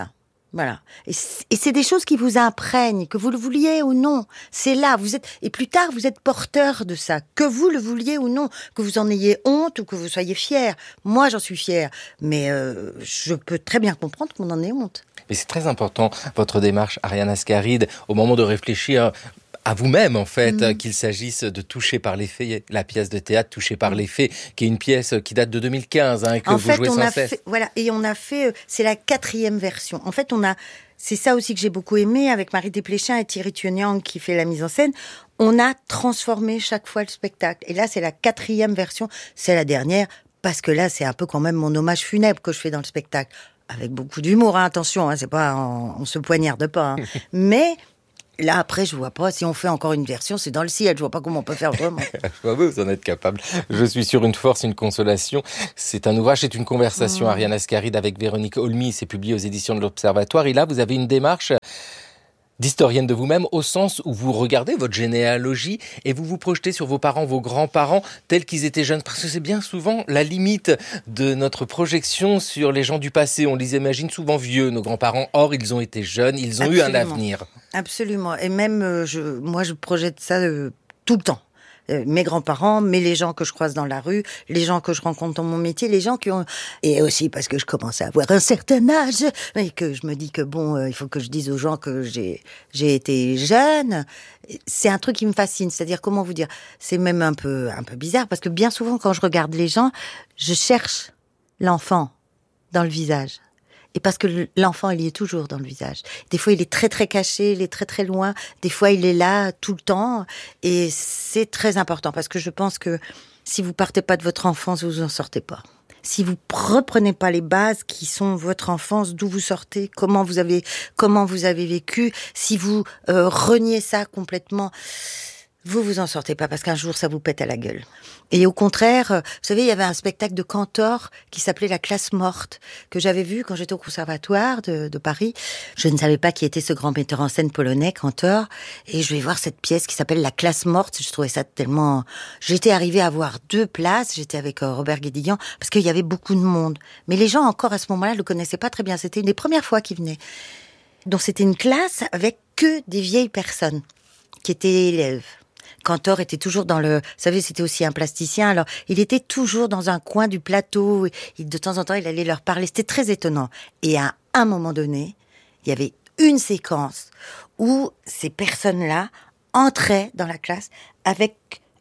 [SPEAKER 17] Voilà. Et c'est, et c'est des choses qui vous imprègnent, que vous le vouliez ou non. C'est là, vous êtes, et plus tard, vous êtes porteur de ça. Que vous le vouliez ou non. Que vous en ayez honte ou que vous soyez fier. Moi, j'en suis fière. Mais euh, je peux très bien comprendre qu'on en ait honte.
[SPEAKER 6] Mais c'est très important, votre démarche, Ariane Ascaride, au moment de réfléchir à vous-même, en fait, mmh. qu'il s'agisse de Touché par les faits, la pièce de théâtre Touché par les faits, qui est une pièce qui date de deux mille quinze, hein, et que
[SPEAKER 17] en
[SPEAKER 6] vous
[SPEAKER 17] fait,
[SPEAKER 6] jouez
[SPEAKER 17] on
[SPEAKER 6] sans
[SPEAKER 17] a
[SPEAKER 6] cesse.
[SPEAKER 17] Fait, voilà, et on a fait, c'est la quatrième version. En fait, on a, c'est ça aussi que j'ai beaucoup aimé avec Marie Desplechin et Thierry Tuoniang qui fait la mise en scène. On a transformé chaque fois le spectacle. Et là, c'est la quatrième version, c'est la dernière, parce que là, c'est un peu quand même mon hommage funèbre que je fais dans le spectacle. Avec beaucoup d'humour, hein, attention, hein, c'est pas, on, on se poignarde pas, hein. Mais, là, après, je vois pas, si on fait encore une version, c'est dans le ciel, je vois pas comment on peut faire autrement.
[SPEAKER 6] Vous en êtes capable. Je suis sur une force, une consolation. C'est un ouvrage, c'est une conversation, mmh. Ariane Ascaride avec Véronique Olmy, c'est publié aux éditions de l'Observatoire. Et là, vous avez une démarche d'historienne de vous-même, au sens où vous regardez votre généalogie et vous vous projetez sur vos parents, vos grands-parents, tels qu'ils étaient jeunes. Parce que c'est bien souvent la limite de notre projection sur les gens du passé. On les imagine souvent vieux, nos grands-parents. Or, ils ont été jeunes, ils ont Absolument. eu un avenir.
[SPEAKER 17] Absolument. Et même, euh, je, moi, je projette ça euh, tout le temps. Mes grands-parents, mais les gens que je croise dans la rue, les gens que je rencontre dans mon métier, les gens qui ont... Et aussi parce que je commence à avoir un certain âge, et que je me dis que bon, euh, il faut que je dise aux gens que j'ai, j'ai été jeune. C'est un truc qui me fascine, c'est-à-dire, comment vous dire, c'est même un peu, un peu bizarre, parce que bien souvent, quand je regarde les gens, je cherche l'enfant dans le visage. Et parce que l'enfant, il y est toujours dans le visage. Des fois, il est très, très caché, il est très, très loin. Des fois, il est là tout le temps. Et c'est très important parce que je pense que si vous partez pas de votre enfance, vous en sortez pas. Si vous reprenez pas les bases qui sont votre enfance, d'où vous sortez, comment vous avez, comment vous avez vécu, si vous euh, reniez ça complètement, vous vous en sortez pas parce qu'un jour ça vous pète à la gueule. Et au contraire, vous savez, il y avait un spectacle de Cantor qui s'appelait La classe morte, que j'avais vu quand j'étais au conservatoire de, de Paris. Je ne savais pas qui était ce grand metteur en scène polonais, Cantor, et je vais voir cette pièce qui s'appelle La classe morte. Je trouvais ça tellement... J'étais arrivée à avoir deux places, j'étais avec Robert Guédiguian, parce qu'il y avait beaucoup de monde. Mais les gens encore à ce moment-là le connaissaient pas très bien. C'était une des premières fois qu'ils venaient. Donc c'était une classe avec que des vieilles personnes qui étaient élèves. Cantor était toujours dans le... Vous savez, c'était aussi un plasticien, alors il était toujours dans un coin du plateau. Et de temps en temps, il allait leur parler. C'était très étonnant. Et à un moment donné, il y avait une séquence où ces personnes-là entraient dans la classe avec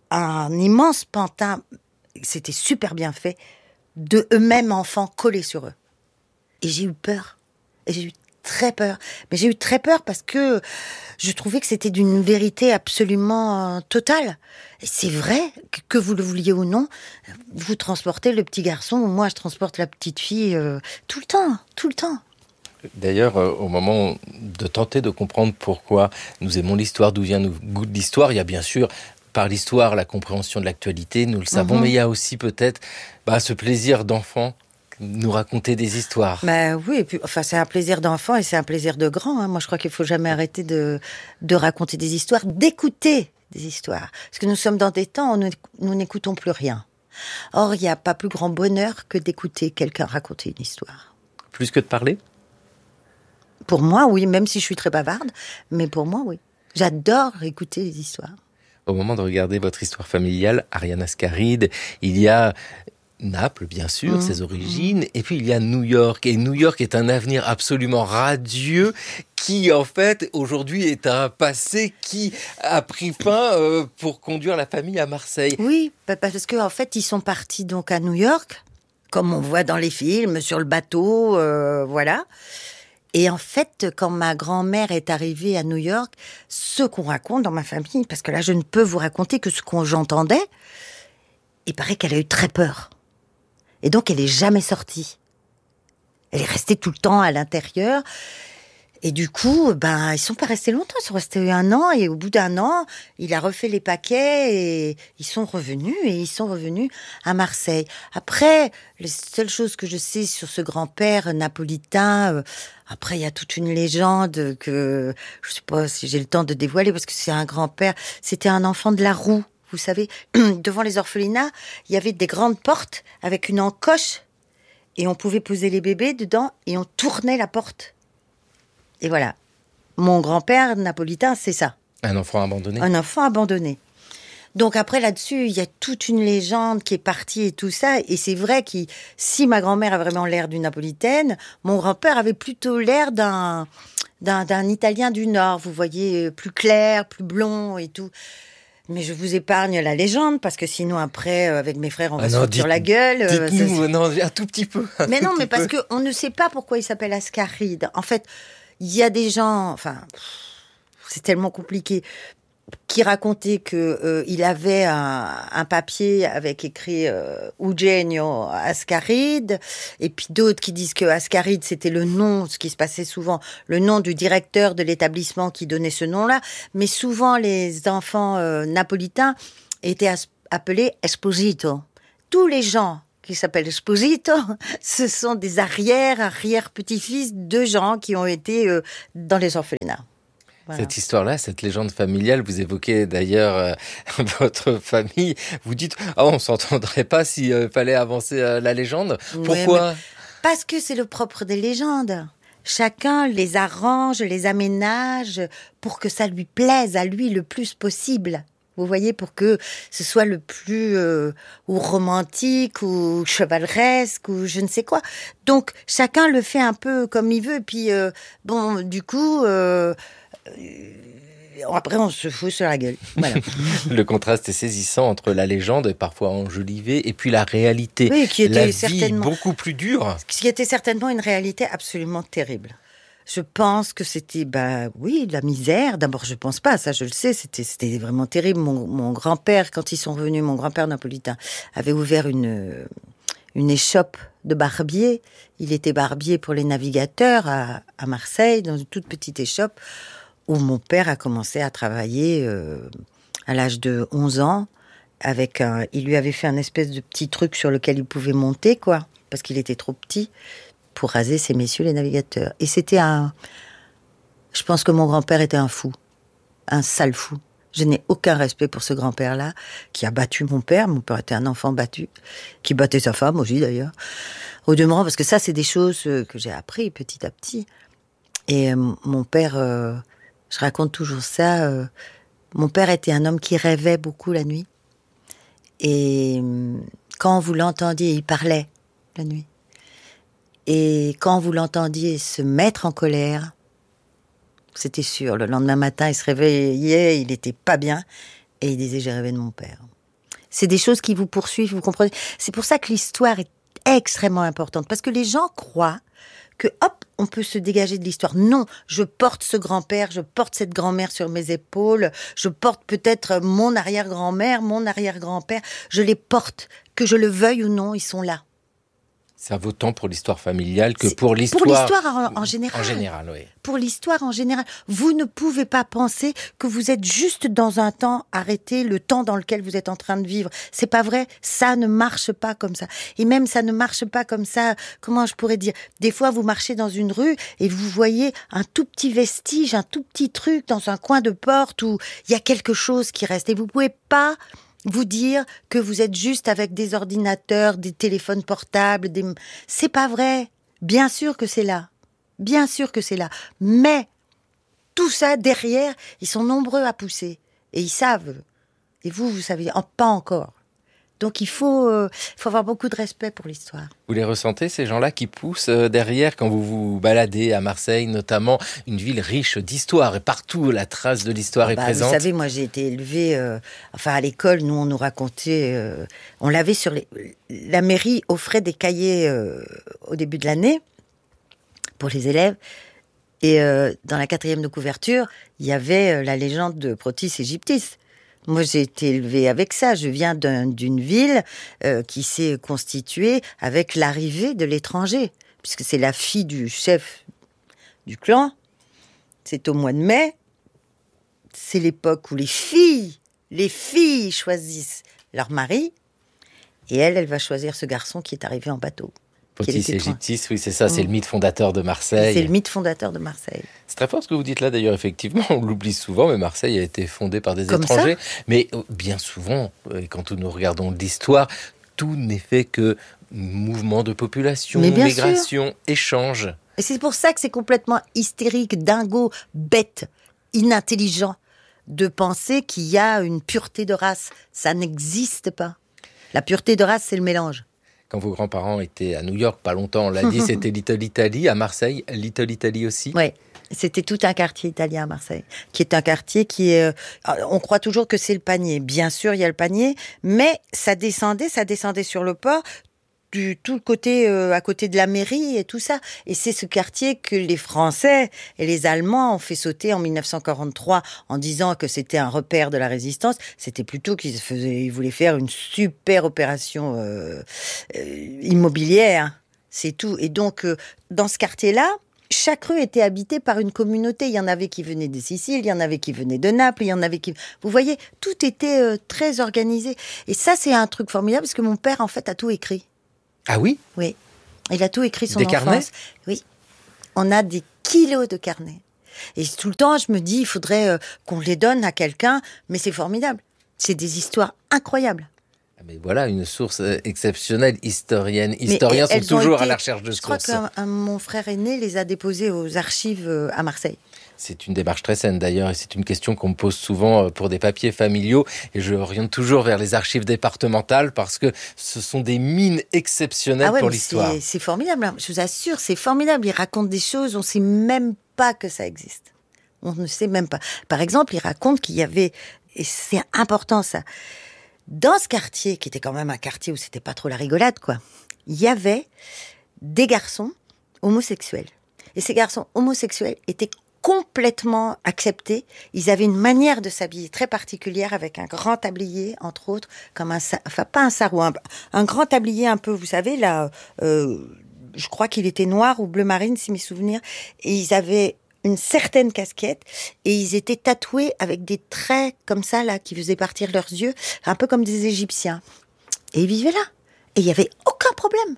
[SPEAKER 17] un immense pantin, c'était super bien fait, de eux-mêmes enfants collés sur eux. Et j'ai eu peur. Et j'ai eu très peur. Mais j'ai eu très peur parce que je trouvais que c'était d'une vérité absolument euh, totale. Et c'est vrai, que, que vous le vouliez ou non, vous transportez le petit garçon, ou moi je transporte la petite fille euh, tout le temps, tout le temps.
[SPEAKER 6] D'ailleurs, euh, au moment de tenter de comprendre pourquoi nous aimons l'histoire, d'où vient nos goûts de l'histoire, il y a bien sûr, par l'histoire, la compréhension de l'actualité, nous le savons, mm-hmm. mais il y a aussi peut-être bah, ce plaisir d'enfant, nous raconter des histoires.
[SPEAKER 17] Ben oui, et puis, enfin, c'est un plaisir d'enfant et c'est un plaisir de grand. Hein. Moi, je crois qu'il faut jamais arrêter de, de raconter des histoires, d'écouter des histoires. Parce que nous sommes dans des temps où nous, nous n'écoutons plus rien. Or, il n'y a pas plus grand bonheur que d'écouter quelqu'un raconter une histoire.
[SPEAKER 6] Plus que de parler ?
[SPEAKER 17] Pour moi, oui, même si je suis très bavarde, mais pour moi, oui. J'adore écouter les histoires.
[SPEAKER 6] Au moment de regarder votre histoire familiale, Ariane Ascaride, il y a Naples, bien sûr, mmh. ses origines, et puis il y a New York. Et New York est un avenir absolument radieux qui, en fait, aujourd'hui est un passé qui a pris fin euh, pour conduire la famille à Marseille.
[SPEAKER 17] Oui, parce qu'en en fait, ils sont partis donc à New York, comme on voit dans les films, sur le bateau, euh, voilà. Et en fait, quand ma grand-mère est arrivée à New York, ce qu'on raconte dans ma famille, parce que là, je ne peux vous raconter que ce qu'on j'entendais, il paraît qu'elle a eu très peur. Et donc, elle est jamais sortie. Elle est restée tout le temps à l'intérieur. Et du coup, ben, ils sont pas restés longtemps. Ils sont restés un an. Et au bout d'un an, il a refait les paquets et ils sont revenus. Et ils sont revenus à Marseille. Après, les seules choses que je sais sur ce grand-père napolitain, euh, après, il y a toute une légende que je sais pas si j'ai le temps de dévoiler parce que c'est un grand-père. C'était un enfant de la roue. Vous savez, devant les orphelinats, il y avait des grandes portes avec une encoche et on pouvait poser les bébés dedans et on tournait la porte. Et voilà. Mon grand-père napolitain, c'est ça.
[SPEAKER 6] Un enfant abandonné.
[SPEAKER 17] Un enfant abandonné. Donc après, là-dessus, il y a toute une légende qui est partie et tout ça. Et c'est vrai que si ma grand-mère a vraiment l'air d'une napolitaine, mon grand-père avait plutôt l'air d'un, d'un, d'un Italien du Nord. Vous voyez, plus clair, plus blond et tout. Mais je vous épargne la légende, parce que sinon, après, avec mes frères, on va ah se foutre sur la gueule.
[SPEAKER 6] Dites-nous, euh, non, un tout petit peu.
[SPEAKER 17] Mais non, mais
[SPEAKER 6] peu.
[SPEAKER 17] parce qu'on ne sait pas pourquoi il s'appelle Ascaride. En fait, il y a des gens... Enfin, c'est tellement compliqué... qui racontait que euh, il avait un, un papier avec écrit euh, Eugenio Ascaride, et puis d'autres qui disent que Ascaride c'était le nom, ce qui se passait souvent, le nom du directeur de l'établissement qui donnait ce nom-là, mais souvent les enfants euh, napolitains étaient as- appelés Esposito. Tous les gens qui s'appellent Esposito, ce sont des arrière, arrière petits-fils de gens qui ont été euh, dans les orphelinats.
[SPEAKER 6] Voilà. Cette histoire-là, cette légende familiale, vous évoquez d'ailleurs euh, votre famille. Vous dites, ah, oh, on s'entendrait pas s'il euh, fallait avancer euh, la légende. Pourquoi ?
[SPEAKER 17] Ouais, parce que c'est le propre des légendes. Chacun les arrange, les aménage pour que ça lui plaise à lui le plus possible. Vous voyez, pour que ce soit le plus euh, ou romantique ou chevaleresque ou je ne sais quoi. Donc chacun le fait un peu comme il veut. Et puis euh, bon, du coup. Euh, Après, on se fout sur la gueule. Voilà.
[SPEAKER 6] Le contraste est saisissant entre la légende, parfois enjolivée, et puis la réalité.
[SPEAKER 17] Oui, qui était
[SPEAKER 6] la vie
[SPEAKER 17] certainement
[SPEAKER 6] beaucoup plus dure.
[SPEAKER 17] Ce qui était certainement une réalité absolument terrible. Je pense que c'était, bah oui, de la misère. D'abord, je pense pas, ça je le sais, c'était, c'était vraiment terrible. Mon, mon grand-père, quand ils sont revenus, mon grand-père napolitain, avait ouvert une, une échoppe de barbier. Il était barbier pour les navigateurs à, à Marseille, dans une toute petite échoppe, où mon père a commencé à travailler euh, à l'âge de onze ans. Avec un, il lui avait fait un espèce de petit truc sur lequel il pouvait monter, quoi, parce qu'il était trop petit, pour raser ces messieurs les navigateurs. Et c'était un... Je pense que mon grand-père était un fou, un sale fou. Je n'ai aucun respect pour ce grand-père-là, qui a battu mon père. Mon père était un enfant battu, qui battait sa femme aussi, d'ailleurs. Au demeurant, parce que ça, c'est des choses que j'ai appris petit à petit. Et euh, mon père... Euh, je raconte toujours ça. Euh, mon père était un homme qui rêvait beaucoup la nuit. Et euh, quand vous l'entendiez, il parlait la nuit. Et quand vous l'entendiez se mettre en colère, c'était sûr. Le lendemain matin, il se réveillait, il n'était pas bien. Et il disait, j'ai rêvé de mon père. C'est des choses qui vous poursuivent, vous comprenez. C'est pour ça que l'histoire est extrêmement importante. Parce que les gens croient que hop, on peut se dégager de l'histoire. Non, je porte ce grand-père, je porte cette grand-mère sur mes épaules, je porte peut-être mon arrière-grand-mère, mon arrière-grand-père, je les porte, que je le veuille ou non, ils sont là.
[SPEAKER 6] Ça vaut tant pour l'histoire familiale que pour l'histoire...
[SPEAKER 17] Pour l'histoire en, en général.
[SPEAKER 6] En général, oui.
[SPEAKER 17] Pour l'histoire en général. Vous ne pouvez pas penser que vous êtes juste dans un temps arrêté, le temps dans lequel vous êtes en train de vivre. C'est pas vrai, ça ne marche pas comme ça. Et même ça ne marche pas comme ça, comment je pourrais dire ? Des fois, vous marchez dans une rue et vous voyez un tout petit vestige, un tout petit truc dans un coin de porte où il y a quelque chose qui reste. Et vous pouvez pas... vous dire que vous êtes juste avec des ordinateurs, des téléphones portables, des... c'est pas vrai. Bien sûr que c'est là. Bien sûr que c'est là. Mais tout ça, derrière, ils sont nombreux à pousser. Et ils savent. Et vous, vous savez oh, pas encore. Donc il faut, euh, faut avoir beaucoup de respect pour l'histoire.
[SPEAKER 6] Vous les ressentez, ces gens-là qui poussent derrière quand vous vous baladez à Marseille, notamment, une ville riche d'histoire. Et partout, la trace de l'histoire
[SPEAKER 17] ah
[SPEAKER 6] est
[SPEAKER 17] bah,
[SPEAKER 6] présente.
[SPEAKER 17] Vous savez, moi j'ai été élevée, euh, enfin à l'école, nous on nous racontait, euh, on l'avait sur les... La mairie offrait des cahiers euh, au début de l'année pour les élèves. Et euh, dans la quatrième de couverture, il y avait euh, la légende de Protis Égyptis. Moi, j'ai été élevée avec ça. Je viens d'un, d'une ville euh, qui s'est constituée avec l'arrivée de l'étranger, puisque c'est la fille du chef du clan. C'est au mois de mai. C'est l'époque où les filles, les filles choisissent leur mari. Et elle, elle va choisir ce garçon qui est arrivé en bateau.
[SPEAKER 6] Protis Égyptis, oui, c'est ça, mmh. c'est le mythe fondateur de Marseille.
[SPEAKER 17] C'est le mythe fondateur de Marseille.
[SPEAKER 6] C'est très fort ce que vous dites là, d'ailleurs, effectivement, on l'oublie souvent, mais Marseille a été fondée par des
[SPEAKER 17] Comme
[SPEAKER 6] étrangers.
[SPEAKER 17] Ça
[SPEAKER 6] mais bien souvent, quand nous regardons l'histoire, tout n'est fait que mouvement de population, migration, sûr. échange.
[SPEAKER 17] Et c'est pour ça que c'est complètement hystérique, dingo, bête, inintelligent de penser qu'il y a une pureté de race. Ça n'existe pas. La pureté de race, c'est le mélange.
[SPEAKER 6] Quand vos grands-parents étaient à New York, pas longtemps, on l'a dit, c'était Little Italy. À Marseille, Little Italy aussi.
[SPEAKER 17] Oui, c'était tout un quartier italien à Marseille, qui est un quartier qui est... On croit toujours que c'est le panier. Bien sûr, il y a le panier, mais ça descendait, ça descendait sur le port, du tout le côté euh, à côté de la mairie et tout ça. Et c'est ce quartier que les Français et les Allemands ont fait sauter en mille neuf cent quarante-trois en disant que c'était un repère de la résistance. C'était plutôt qu'ils faisaient, ils voulaient faire une super opération euh, euh, immobilière. C'est tout. Et donc, euh, dans ce quartier-là, chaque rue était habitée par une communauté. Il y en avait qui venaient de Sicile, il y en avait qui venaient de Naples, il y en avait qui... Vous voyez, tout était euh, très organisé. Et ça, c'est un truc formidable parce que mon père, en fait, a tout écrit.
[SPEAKER 6] Ah oui ?
[SPEAKER 17] Oui. Il a tout écrit son
[SPEAKER 6] des
[SPEAKER 17] enfance.
[SPEAKER 6] Carnets ?
[SPEAKER 17] Oui. On a des kilos de carnets. Et tout le temps, je me dis, il faudrait euh, qu'on les donne à quelqu'un, mais c'est formidable. C'est des histoires incroyables.
[SPEAKER 6] Mais voilà, une source exceptionnelle, historienne. Historiens sont toujours été, à la recherche de
[SPEAKER 17] je
[SPEAKER 6] sources.
[SPEAKER 17] Je crois que mon frère aîné les a déposés aux archives à Marseille.
[SPEAKER 6] C'est une démarche très saine d'ailleurs, et c'est une question qu'on me pose souvent pour des papiers familiaux, et je oriente toujours vers les archives départementales parce que ce sont des mines exceptionnelles
[SPEAKER 17] ah ouais,
[SPEAKER 6] pour l'histoire.
[SPEAKER 17] C'est, c'est formidable, je vous assure, c'est formidable. Il raconte des choses, on ne sait même pas que ça existe. On ne sait même pas. Par exemple, il raconte qu'il y avait, et c'est important ça, dans ce quartier, qui était quand même un quartier où c'était pas trop la rigolade, quoi, il y avait des garçons homosexuels. Et ces garçons homosexuels étaient complètement acceptés. Ils avaient une manière de s'habiller très particulière avec un grand tablier, entre autres, comme un, enfin pas un sarrau, un, un grand tablier un peu, vous savez, là, euh, je crois qu'il était noir ou bleu marine, si mes souvenirs. Et ils avaient une certaine casquette et ils étaient tatoués avec des traits comme ça, là, qui faisaient partir leurs yeux, un peu comme des Égyptiens. Et ils vivaient là. Et il n'y avait aucun problème.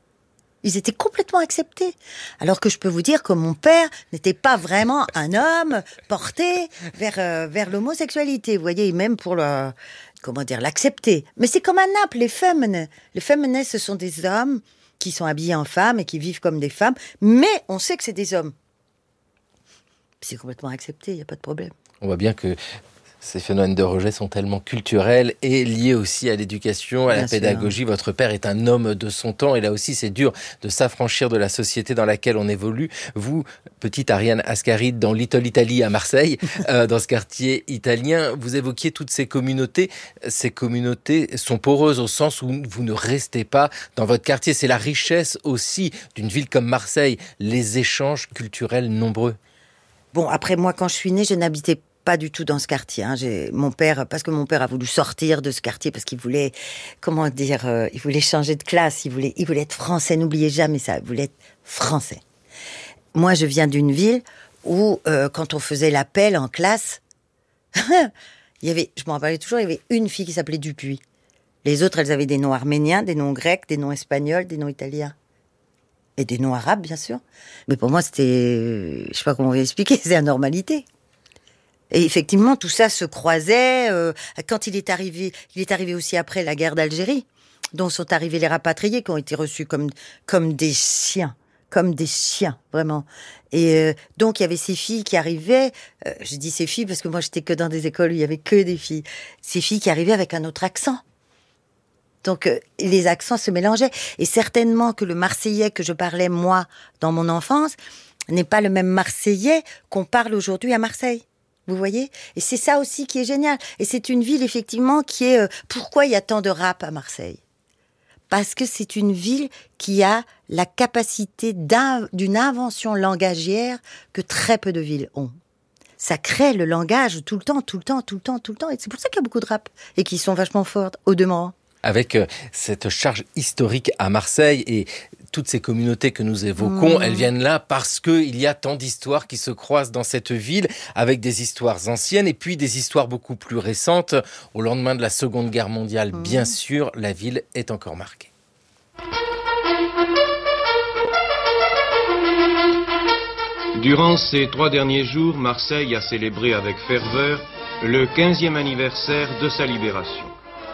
[SPEAKER 17] Ils étaient complètement acceptés. Alors que je peux vous dire que mon père n'était pas vraiment un homme porté vers, euh, vers l'homosexualité. Vous voyez, même pour le, comment dire, l'accepter. Mais c'est comme à Naples, les féminins. Les féminins, ce sont des hommes qui sont habillés en femmes et qui vivent comme des femmes. Mais on sait que c'est des hommes. C'est complètement accepté, il n'y a pas de problème.
[SPEAKER 6] On voit bien que ces phénomènes de rejet sont tellement culturels et liés aussi à l'éducation, à Bien la sûr. pédagogie. Votre père est un homme de son temps et là aussi c'est dur de s'affranchir de la société dans laquelle on évolue. Vous, petite Ariane Ascaride, dans Little Italy à Marseille, euh, dans ce quartier italien, vous évoquiez toutes ces communautés. Ces communautés sont poreuses au sens où vous ne restez pas dans votre quartier. C'est la richesse aussi d'une ville comme Marseille, les échanges culturels nombreux.
[SPEAKER 17] Bon, après moi, quand je suis née, je n'habitais pas pas du tout dans ce quartier. Hein. J'ai, mon père, parce que mon père a voulu sortir de ce quartier, parce qu'il voulait, comment dire, euh, il voulait changer de classe, il voulait, il voulait être français. N'oubliez jamais ça, il voulait être français. Moi, je viens d'une ville où, euh, quand on faisait l'appel en classe, il y avait, je m'en rappelle toujours, il y avait une fille qui s'appelait Dupuis. Les autres, elles avaient des noms arméniens, des noms grecs, des noms espagnols, des noms italiens. Et des noms arabes, bien sûr. Mais pour moi, c'était, je sais pas comment vous expliquer, c'est la normalité. Et effectivement, tout ça se croisait. Euh, quand il est arrivé, il est arrivé aussi après la guerre d'Algérie, dont sont arrivés les rapatriés, qui ont été reçus comme comme des chiens, comme des chiens, vraiment. Et euh, donc il y avait ces filles qui arrivaient. Euh, je dis ces filles parce que moi j'étais que dans des écoles où il y avait que des filles. Ces filles qui arrivaient avec un autre accent. Donc euh, les accents se mélangeaient. Et certainement que le Marseillais que je parlais moi dans mon enfance n'est pas le même Marseillais qu'on parle aujourd'hui à Marseille. Vous voyez ? Et c'est ça aussi qui est génial. Et c'est une ville, effectivement, qui est... Euh, pourquoi il y a tant de rap à Marseille ? Parce que c'est une ville qui a la capacité d'un, d'une invention langagière que très peu de villes ont. Ça crée le langage tout le temps, tout le temps, tout le temps, tout le temps. Et c'est pour ça qu'il y a beaucoup de rap. Et qui sont vachement fortes, au demeurant.
[SPEAKER 6] Avec euh, cette charge historique à Marseille et toutes ces communautés que nous évoquons, mmh. elles viennent là parce qu'il y a tant d'histoires qui se croisent dans cette ville, avec des histoires anciennes et puis des histoires beaucoup plus récentes. Au lendemain de la Seconde Guerre mondiale, mmh. bien sûr, la ville est encore marquée.
[SPEAKER 18] Durant ces trois derniers jours, Marseille a célébré avec ferveur le quinzième anniversaire de sa libération.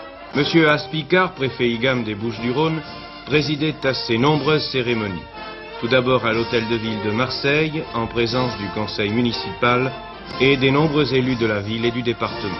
[SPEAKER 18] Monsieur Aspicard, préfet I G A M des Bouches-du-Rhône, présidait à ces nombreuses cérémonies. tout d'abord à l'hôtel de ville de Marseille, en présence du conseil municipal et des nombreux élus de la ville et du département.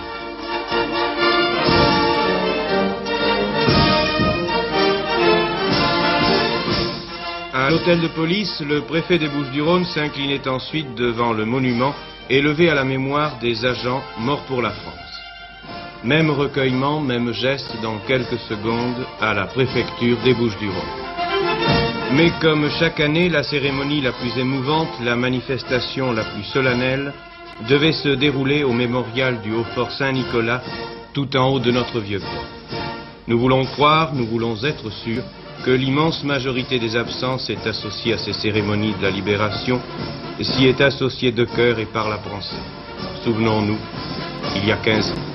[SPEAKER 18] À l'hôtel de police, le préfet des Bouches-du-Rhône s'inclinait ensuite devant le monument élevé à la mémoire des agents morts pour la France. Même recueillement, même geste dans quelques secondes à la préfecture des Bouches-du-Rhône. Mais comme chaque année, la cérémonie la plus émouvante, la manifestation la plus solennelle, devait se dérouler au mémorial du Haut-Fort Saint-Nicolas, tout en haut de notre vieux port. Nous voulons croire, nous voulons être sûrs, que l'immense majorité des absents est associée à ces cérémonies de la libération, et s'y est associée de cœur et par la pensée. Souvenons-nous, il y a quinze ans.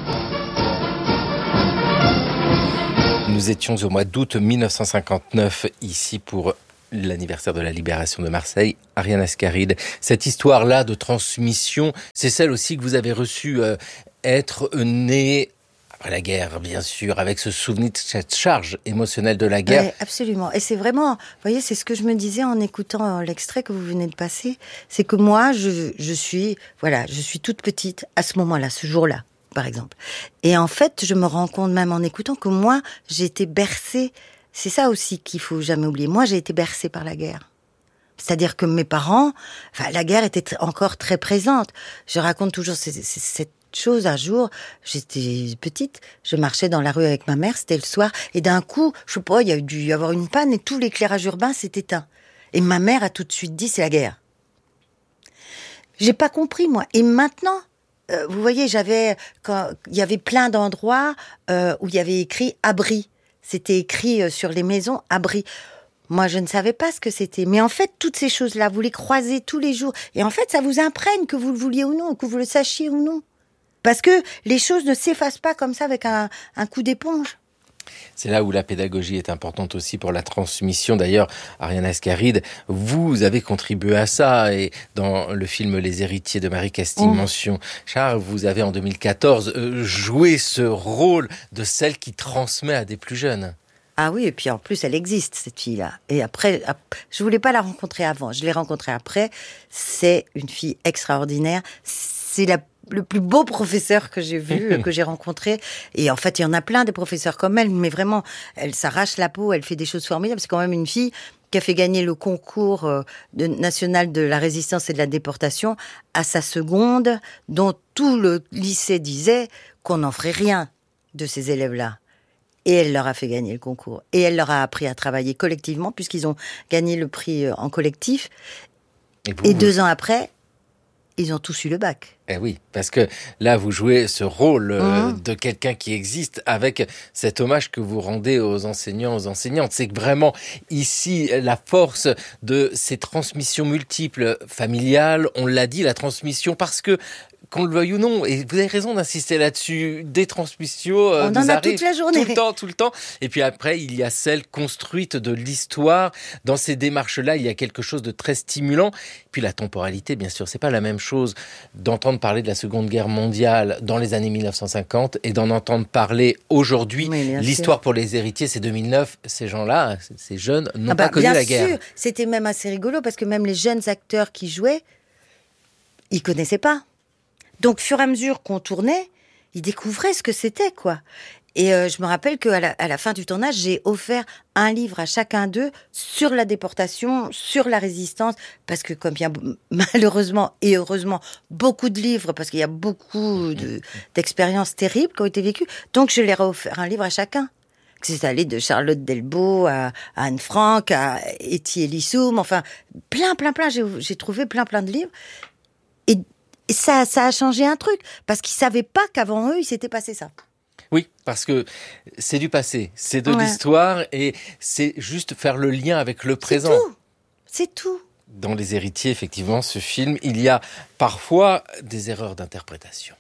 [SPEAKER 6] Nous étions au mois d'août mille neuf cent cinquante-neuf ici pour l'anniversaire de la libération de Marseille. Ariane Ascaride, cette histoire-là de transmission, c'est celle aussi que vous avez reçue, euh, être née après la guerre, bien sûr, avec ce souvenir de cette charge émotionnelle de la guerre.
[SPEAKER 17] Ouais, absolument. Et c'est vraiment, vous voyez, c'est ce que je me disais en écoutant l'extrait que vous venez de passer, c'est que moi, je, je suis, voilà, je suis toute petite à ce moment-là, ce jour-là, par exemple. Et en fait, je me rends compte même en écoutant que moi, j'ai été bercée. C'est ça aussi qu'il faut jamais oublier. Moi, j'ai été bercée par la guerre. C'est-à-dire que mes parents, enfin, la guerre était encore très présente. Je raconte toujours cette chose. Un jour, j'étais petite, je marchais dans la rue avec ma mère, c'était le soir, et d'un coup, je sais pas, il y a dû y avoir une panne et tout l'éclairage urbain s'est éteint. Et ma mère a tout de suite dit, c'est la guerre. J'ai pas compris, moi. Et maintenant, euh, vous voyez, j'avais, quand il y avait plein d'endroits euh, où il y avait écrit abri. C'était écrit sur les maisons, abri. Moi, je ne savais pas ce que c'était. Mais en fait, toutes ces choses-là, vous les croisez tous les jours. Et en fait, ça vous imprègne, que vous le vouliez ou non, que vous le sachiez ou non. Parce que les choses ne s'effacent pas comme ça avec un, un coup d'éponge.
[SPEAKER 6] C'est là où la pédagogie est importante aussi pour la transmission. D'ailleurs, Ariane Ascaride, vous avez contribué à ça. Et dans le film Les Héritiers de Marie Castille, mmh. mention Charles, vous avez en deux mille quatorze euh, joué ce rôle de celle qui transmet à des plus jeunes.
[SPEAKER 17] Ah oui, et puis en plus, elle existe, cette fille-là. Et après, je voulais pas la rencontrer avant, je l'ai rencontrée après. C'est une fille extraordinaire. C'est la le plus beau professeur que j'ai vu, que j'ai rencontré. Et en fait, il y en a plein des professeurs comme elle, mais vraiment, elle s'arrache la peau, elle fait des choses formidables. C'est quand même une fille qui a fait gagner le concours de, national de la résistance et de la déportation à sa seconde, dont tout le lycée disait qu'on n'en ferait rien de ces élèves-là. Et elle leur a fait gagner le concours. Et elle leur a appris à travailler collectivement, puisqu'ils ont gagné le prix en collectif. Et, vous, et deux ans après, ils ont tous eu le bac.
[SPEAKER 6] Eh oui, parce que là, vous jouez ce rôle mmh. de quelqu'un qui existe avec cet hommage que vous rendez aux enseignants, aux enseignantes. C'est que vraiment, ici, la force de ces transmissions multiples familiales, on l'a dit, la transmission, parce que qu'on le veuille ou non, et vous avez raison d'insister là-dessus, des transmissions euh,
[SPEAKER 17] on en a toute la journée.
[SPEAKER 6] Tout le temps, tout le temps. Et puis après, il y a celle construite de l'histoire. Dans ces démarches-là, il y a quelque chose de très stimulant. Puis la temporalité, bien sûr, c'est pas la même chose d'entendre parler de la Seconde Guerre mondiale dans les années mille neuf cent cinquante et d'en entendre parler aujourd'hui. L'histoire sûr. Pour les héritiers, c'est deux mille neuf. Ces gens-là, ces jeunes, n'ont ah bah, pas connu la guerre. Bien sûr,
[SPEAKER 17] c'était même assez rigolo parce que même les jeunes acteurs qui jouaient, ils connaissaient pas. Donc, au fur et à mesure qu'on tournait, ils découvraient ce que c'était, quoi. Et euh, je me rappelle qu'à la, à la fin du tournage, j'ai offert un livre à chacun d'eux sur la déportation, sur la résistance, parce que comme il y a malheureusement et heureusement beaucoup de livres, parce qu'il y a beaucoup de, d'expériences terribles qui ont été vécues, donc je leur ai offert un livre à chacun. C'est allé de Charlotte Delbo à, à Anne Frank, à Etty Elissoum, enfin, plein, plein, plein, j'ai, j'ai trouvé plein, plein de livres. Et Et ça, ça a changé un truc, parce qu'ils savaient pas qu'avant eux, il s'était passé ça.
[SPEAKER 6] Oui, parce que c'est du passé, c'est de ouais. l'histoire, et c'est juste faire le lien avec le présent.
[SPEAKER 17] C'est tout, c'est tout.
[SPEAKER 6] Dans Les Héritiers, effectivement, ce film, il y a parfois des erreurs d'interprétation.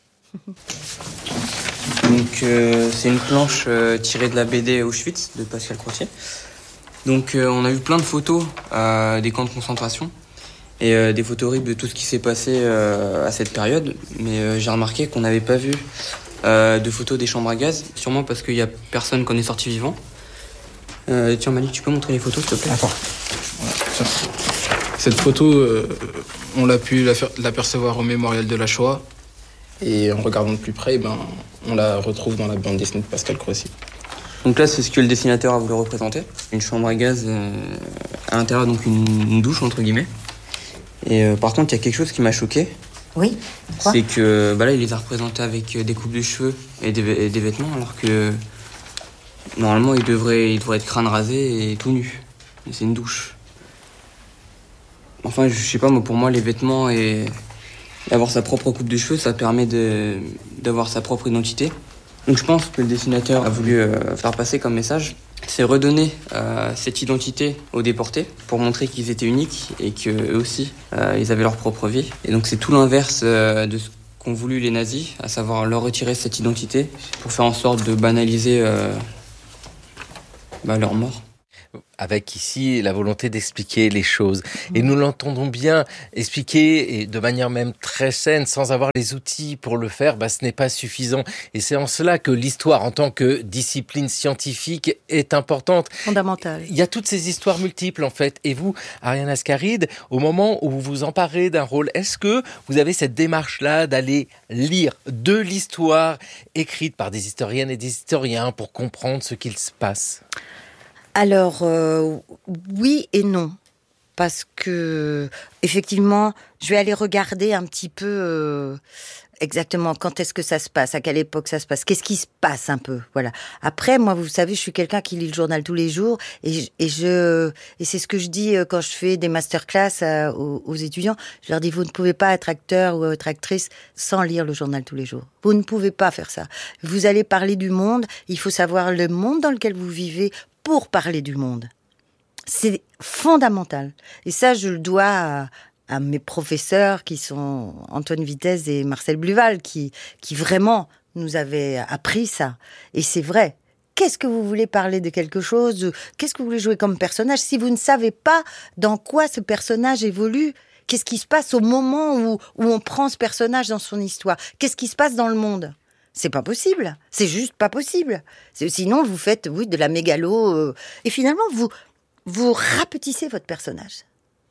[SPEAKER 19] Donc, euh, c'est une planche euh, tirée de la B D Auschwitz, de Pascal Crotier. Donc, euh, on a eu plein de photos euh, des camps de concentration. Et euh, des photos horribles de tout ce qui s'est passé euh, à cette période. Mais euh, j'ai remarqué qu'on n'avait pas vu euh, de photos des chambres à gaz, sûrement parce qu'il n'y a personne qu'on est sorti vivant. Euh, tiens Malik, tu peux montrer les photos s'il te plaît ?
[SPEAKER 20] Attends. Voilà, Cette photo, euh, on l'a pu l'apercevoir au mémorial de la Shoah. Et en regardant de plus près, ben, on la retrouve dans la bande dessinée de Pascal Croissy.
[SPEAKER 19] Donc là, c'est ce que le dessinateur a voulu représenter. Une chambre à gaz, euh, à l'intérieur, donc une, une douche, entre guillemets. Et euh, par contre, il y a quelque chose qui m'a choqué.
[SPEAKER 17] Oui. Quoi ?
[SPEAKER 19] C'est que bah là, il les a représentés avec des coupes de cheveux et des, et des vêtements, alors que normalement, il devrait, il devrait être crâne rasé et tout nu. Et c'est une douche. Enfin, je sais pas, moi, pour moi, les vêtements et avoir sa propre coupe de cheveux, ça permet de, d'avoir sa propre identité. Donc je pense que le dessinateur a voulu euh, faire passer comme message, c'est redonner euh, cette identité aux déportés pour montrer qu'ils étaient uniques et qu'eux aussi, euh, ils avaient leur propre vie. Et donc c'est tout l'inverse euh, de ce qu'ont voulu les nazis, à savoir leur retirer cette identité pour faire en sorte de banaliser euh, bah, leur mort.
[SPEAKER 6] Avec ici la volonté d'expliquer les choses. Et nous l'entendons bien expliquer, et de manière même très saine, sans avoir les outils pour le faire, bah, ce n'est pas suffisant. Et c'est en cela que l'histoire, en tant que discipline scientifique, est importante.
[SPEAKER 4] Fondamentale.
[SPEAKER 6] Il y a toutes ces histoires multiples, en fait. Et vous, Ariane Ascaride, au moment où vous vous emparez d'un rôle, est-ce que vous avez cette démarche-là d'aller lire de l'histoire écrite par des historiennes et des historiens pour comprendre ce qu'il se passe ?
[SPEAKER 17] Alors, euh, oui et non. Parce que, effectivement, je vais aller regarder un petit peu euh, exactement quand est-ce que ça se passe, à quelle époque ça se passe, qu'est-ce qui se passe un peu. Voilà. Après, moi, vous savez, je suis quelqu'un qui lit le journal tous les jours et, je, et, je, et c'est ce que je dis quand je fais des masterclass à, aux, aux étudiants. Je leur dis, vous ne pouvez pas être acteur ou être actrice sans lire le journal tous les jours. Vous ne pouvez pas faire ça. Vous allez parler du monde, il faut savoir le monde dans lequel vous vivez pour parler du monde. C'est fondamental. Et ça, je le dois à, à mes professeurs qui sont Antoine Vitesse et Marcel Bluval, qui, qui vraiment nous avaient appris ça. Et c'est vrai. Qu'est-ce que vous voulez parler de quelque chose ? Qu'est-ce que vous voulez jouer comme personnage ? Si vous ne savez pas dans quoi ce personnage évolue, qu'est-ce qui se passe au moment où, où on prend ce personnage dans son histoire ? Qu'est-ce qui se passe dans le monde ? C'est pas possible. C'est juste pas possible. C'est, sinon, vous faites, oui, de la mégalo. Euh, et finalement, vous, vous rapetissez votre personnage.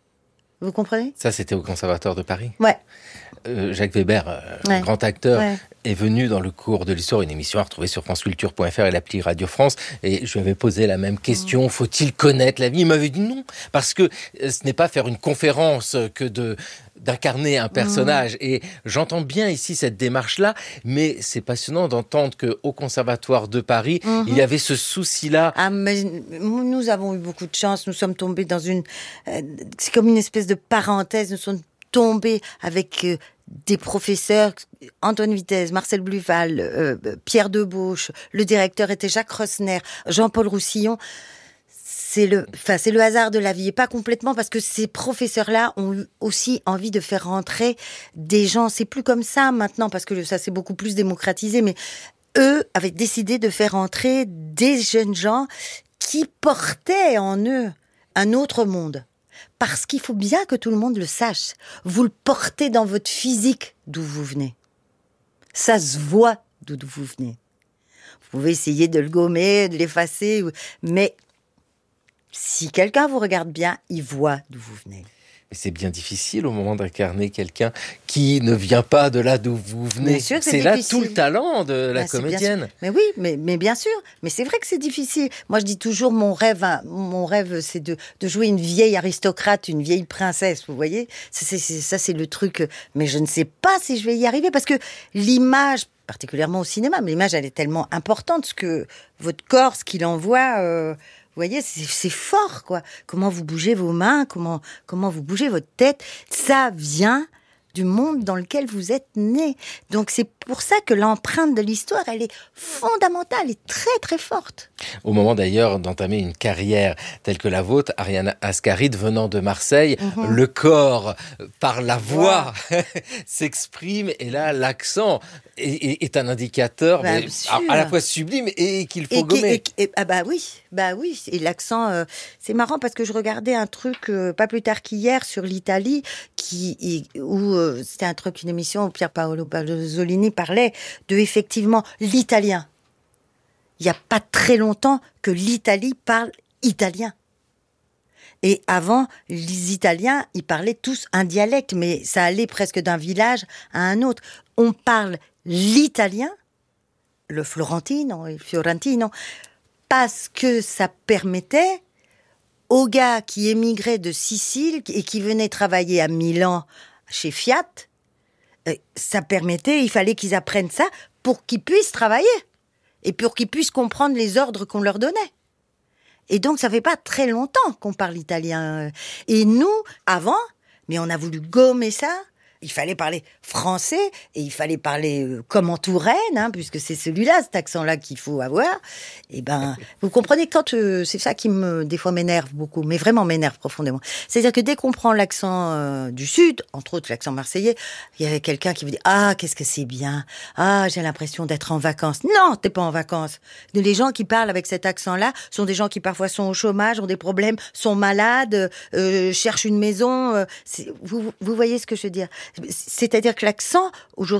[SPEAKER 17] Vous comprenez ?
[SPEAKER 6] Ça, c'était au Conservatoire de Paris ?
[SPEAKER 17] Ouais.
[SPEAKER 6] Euh, Jacques Weber, euh,
[SPEAKER 17] ouais.
[SPEAKER 6] grand acteur,
[SPEAKER 17] ouais.
[SPEAKER 6] est venu dans le cours de l'histoire, une émission à retrouver sur france culture point f r et l'appli Radio France. Et je lui avais posé la même question. Mmh. Faut-il connaître la vie ? Il m'avait dit non. Parce que ce n'est pas faire une conférence que de... d'incarner un personnage. Mmh. Et j'entends bien ici cette démarche-là, mais c'est passionnant d'entendre qu'au Conservatoire de Paris, mmh. il y avait ce souci-là.
[SPEAKER 17] Ah, mais nous avons eu beaucoup de chance. Nous sommes tombés dans une... Euh, c'est comme une espèce de parenthèse. Nous sommes tombés avec euh, des professeurs, Antoine Vitesse, Marcel Bluval, euh, Pierre Debauche, le directeur était Jacques Rosner, Jean-Paul Roussillon. C'est le, enfin, c'est le hasard de la vie, et pas complètement, parce que ces professeurs-là ont eu aussi envie de faire rentrer des gens. C'est plus comme ça maintenant, parce que ça s'est beaucoup plus démocratisé, mais eux avaient décidé de faire rentrer des jeunes gens qui portaient en eux un autre monde. Parce qu'il faut bien que tout le monde le sache. Vous le portez dans votre physique d'où vous venez. Ça se voit d'où vous venez. Vous pouvez essayer de le gommer, de l'effacer, mais si quelqu'un vous regarde bien, il voit d'où vous venez.
[SPEAKER 6] Mais c'est bien difficile au moment d'incarner quelqu'un qui ne vient pas de là d'où vous venez.
[SPEAKER 17] Bien sûr que c'est,
[SPEAKER 6] c'est là
[SPEAKER 17] difficile.
[SPEAKER 6] tout le talent de la
[SPEAKER 17] ben,
[SPEAKER 6] comédienne.
[SPEAKER 17] Mais oui, mais, mais bien sûr. Mais c'est vrai que c'est difficile. Moi, je dis toujours, mon rêve, hein, mon rêve, c'est de, de jouer une vieille aristocrate, une vieille princesse. Vous voyez, c'est, c'est, c'est, ça, c'est le truc. Mais je ne sais pas si je vais y arriver parce que l'image, particulièrement au cinéma, mais l'image, elle est tellement importante, ce que votre corps, ce qu'il envoie. Euh, Vous voyez, c'est, c'est fort, quoi. Comment vous bougez vos mains, comment, comment vous bougez votre tête. Ça vient du monde dans lequel vous êtes né. Donc c'est pour ça que l'empreinte de l'histoire, elle est fondamentale et très très forte.
[SPEAKER 6] Au moment d'ailleurs d'entamer une carrière telle que la vôtre, Ariane Ascaride, venant de Marseille, mm-hmm. le corps, par la voix, wow. s'exprime, et là l'accent est, est un indicateur bah, mais à, à la fois sublime et qu'il faut et gommer.
[SPEAKER 17] Et, et, ah bah oui, bah oui, et l'accent, euh, c'est marrant parce que je regardais un truc euh, pas plus tard qu'hier sur l'Italie, qui où euh, c'était un truc, une émission où Pier Paolo Pasolini parlait de effectivement l'italien. Il n'y a pas très longtemps que l'Italie parle italien. Et avant, les Italiens, ils parlaient tous un dialecte, mais ça allait presque d'un village à un autre. On parle l'italien, le florentino, le fiorentino, parce que ça permettait aux gars qui émigraient de Sicile et qui venaient travailler à Milan chez Fiat, ça permettait, il fallait qu'ils apprennent ça pour qu'ils puissent travailler et pour qu'ils puissent comprendre les ordres qu'on leur donnait. Et donc, ça fait pas très longtemps qu'on parle italien. Et nous, avant, mais on a voulu gommer ça. Il fallait parler français et il fallait parler euh, comme en Touraine, hein, puisque c'est celui-là, cet accent-là qu'il faut avoir. Et ben, vous comprenez, quand euh, c'est ça qui me, des fois, m'énerve beaucoup, mais vraiment m'énerve profondément. C'est-à-dire que dès qu'on prend l'accent euh, du Sud, entre autres l'accent marseillais, il y avait quelqu'un qui vous dit « Ah, qu'est-ce que c'est bien. Ah, j'ai l'impression d'être en vacances. » Non, t'es pas en vacances. Les gens qui parlent avec cet accent-là sont des gens qui parfois sont au chômage, ont des problèmes, sont malades, euh, cherchent une maison. Euh, vous, vous voyez ce que je veux dire ? C'est-à-dire que l'accent, aujourd'hui,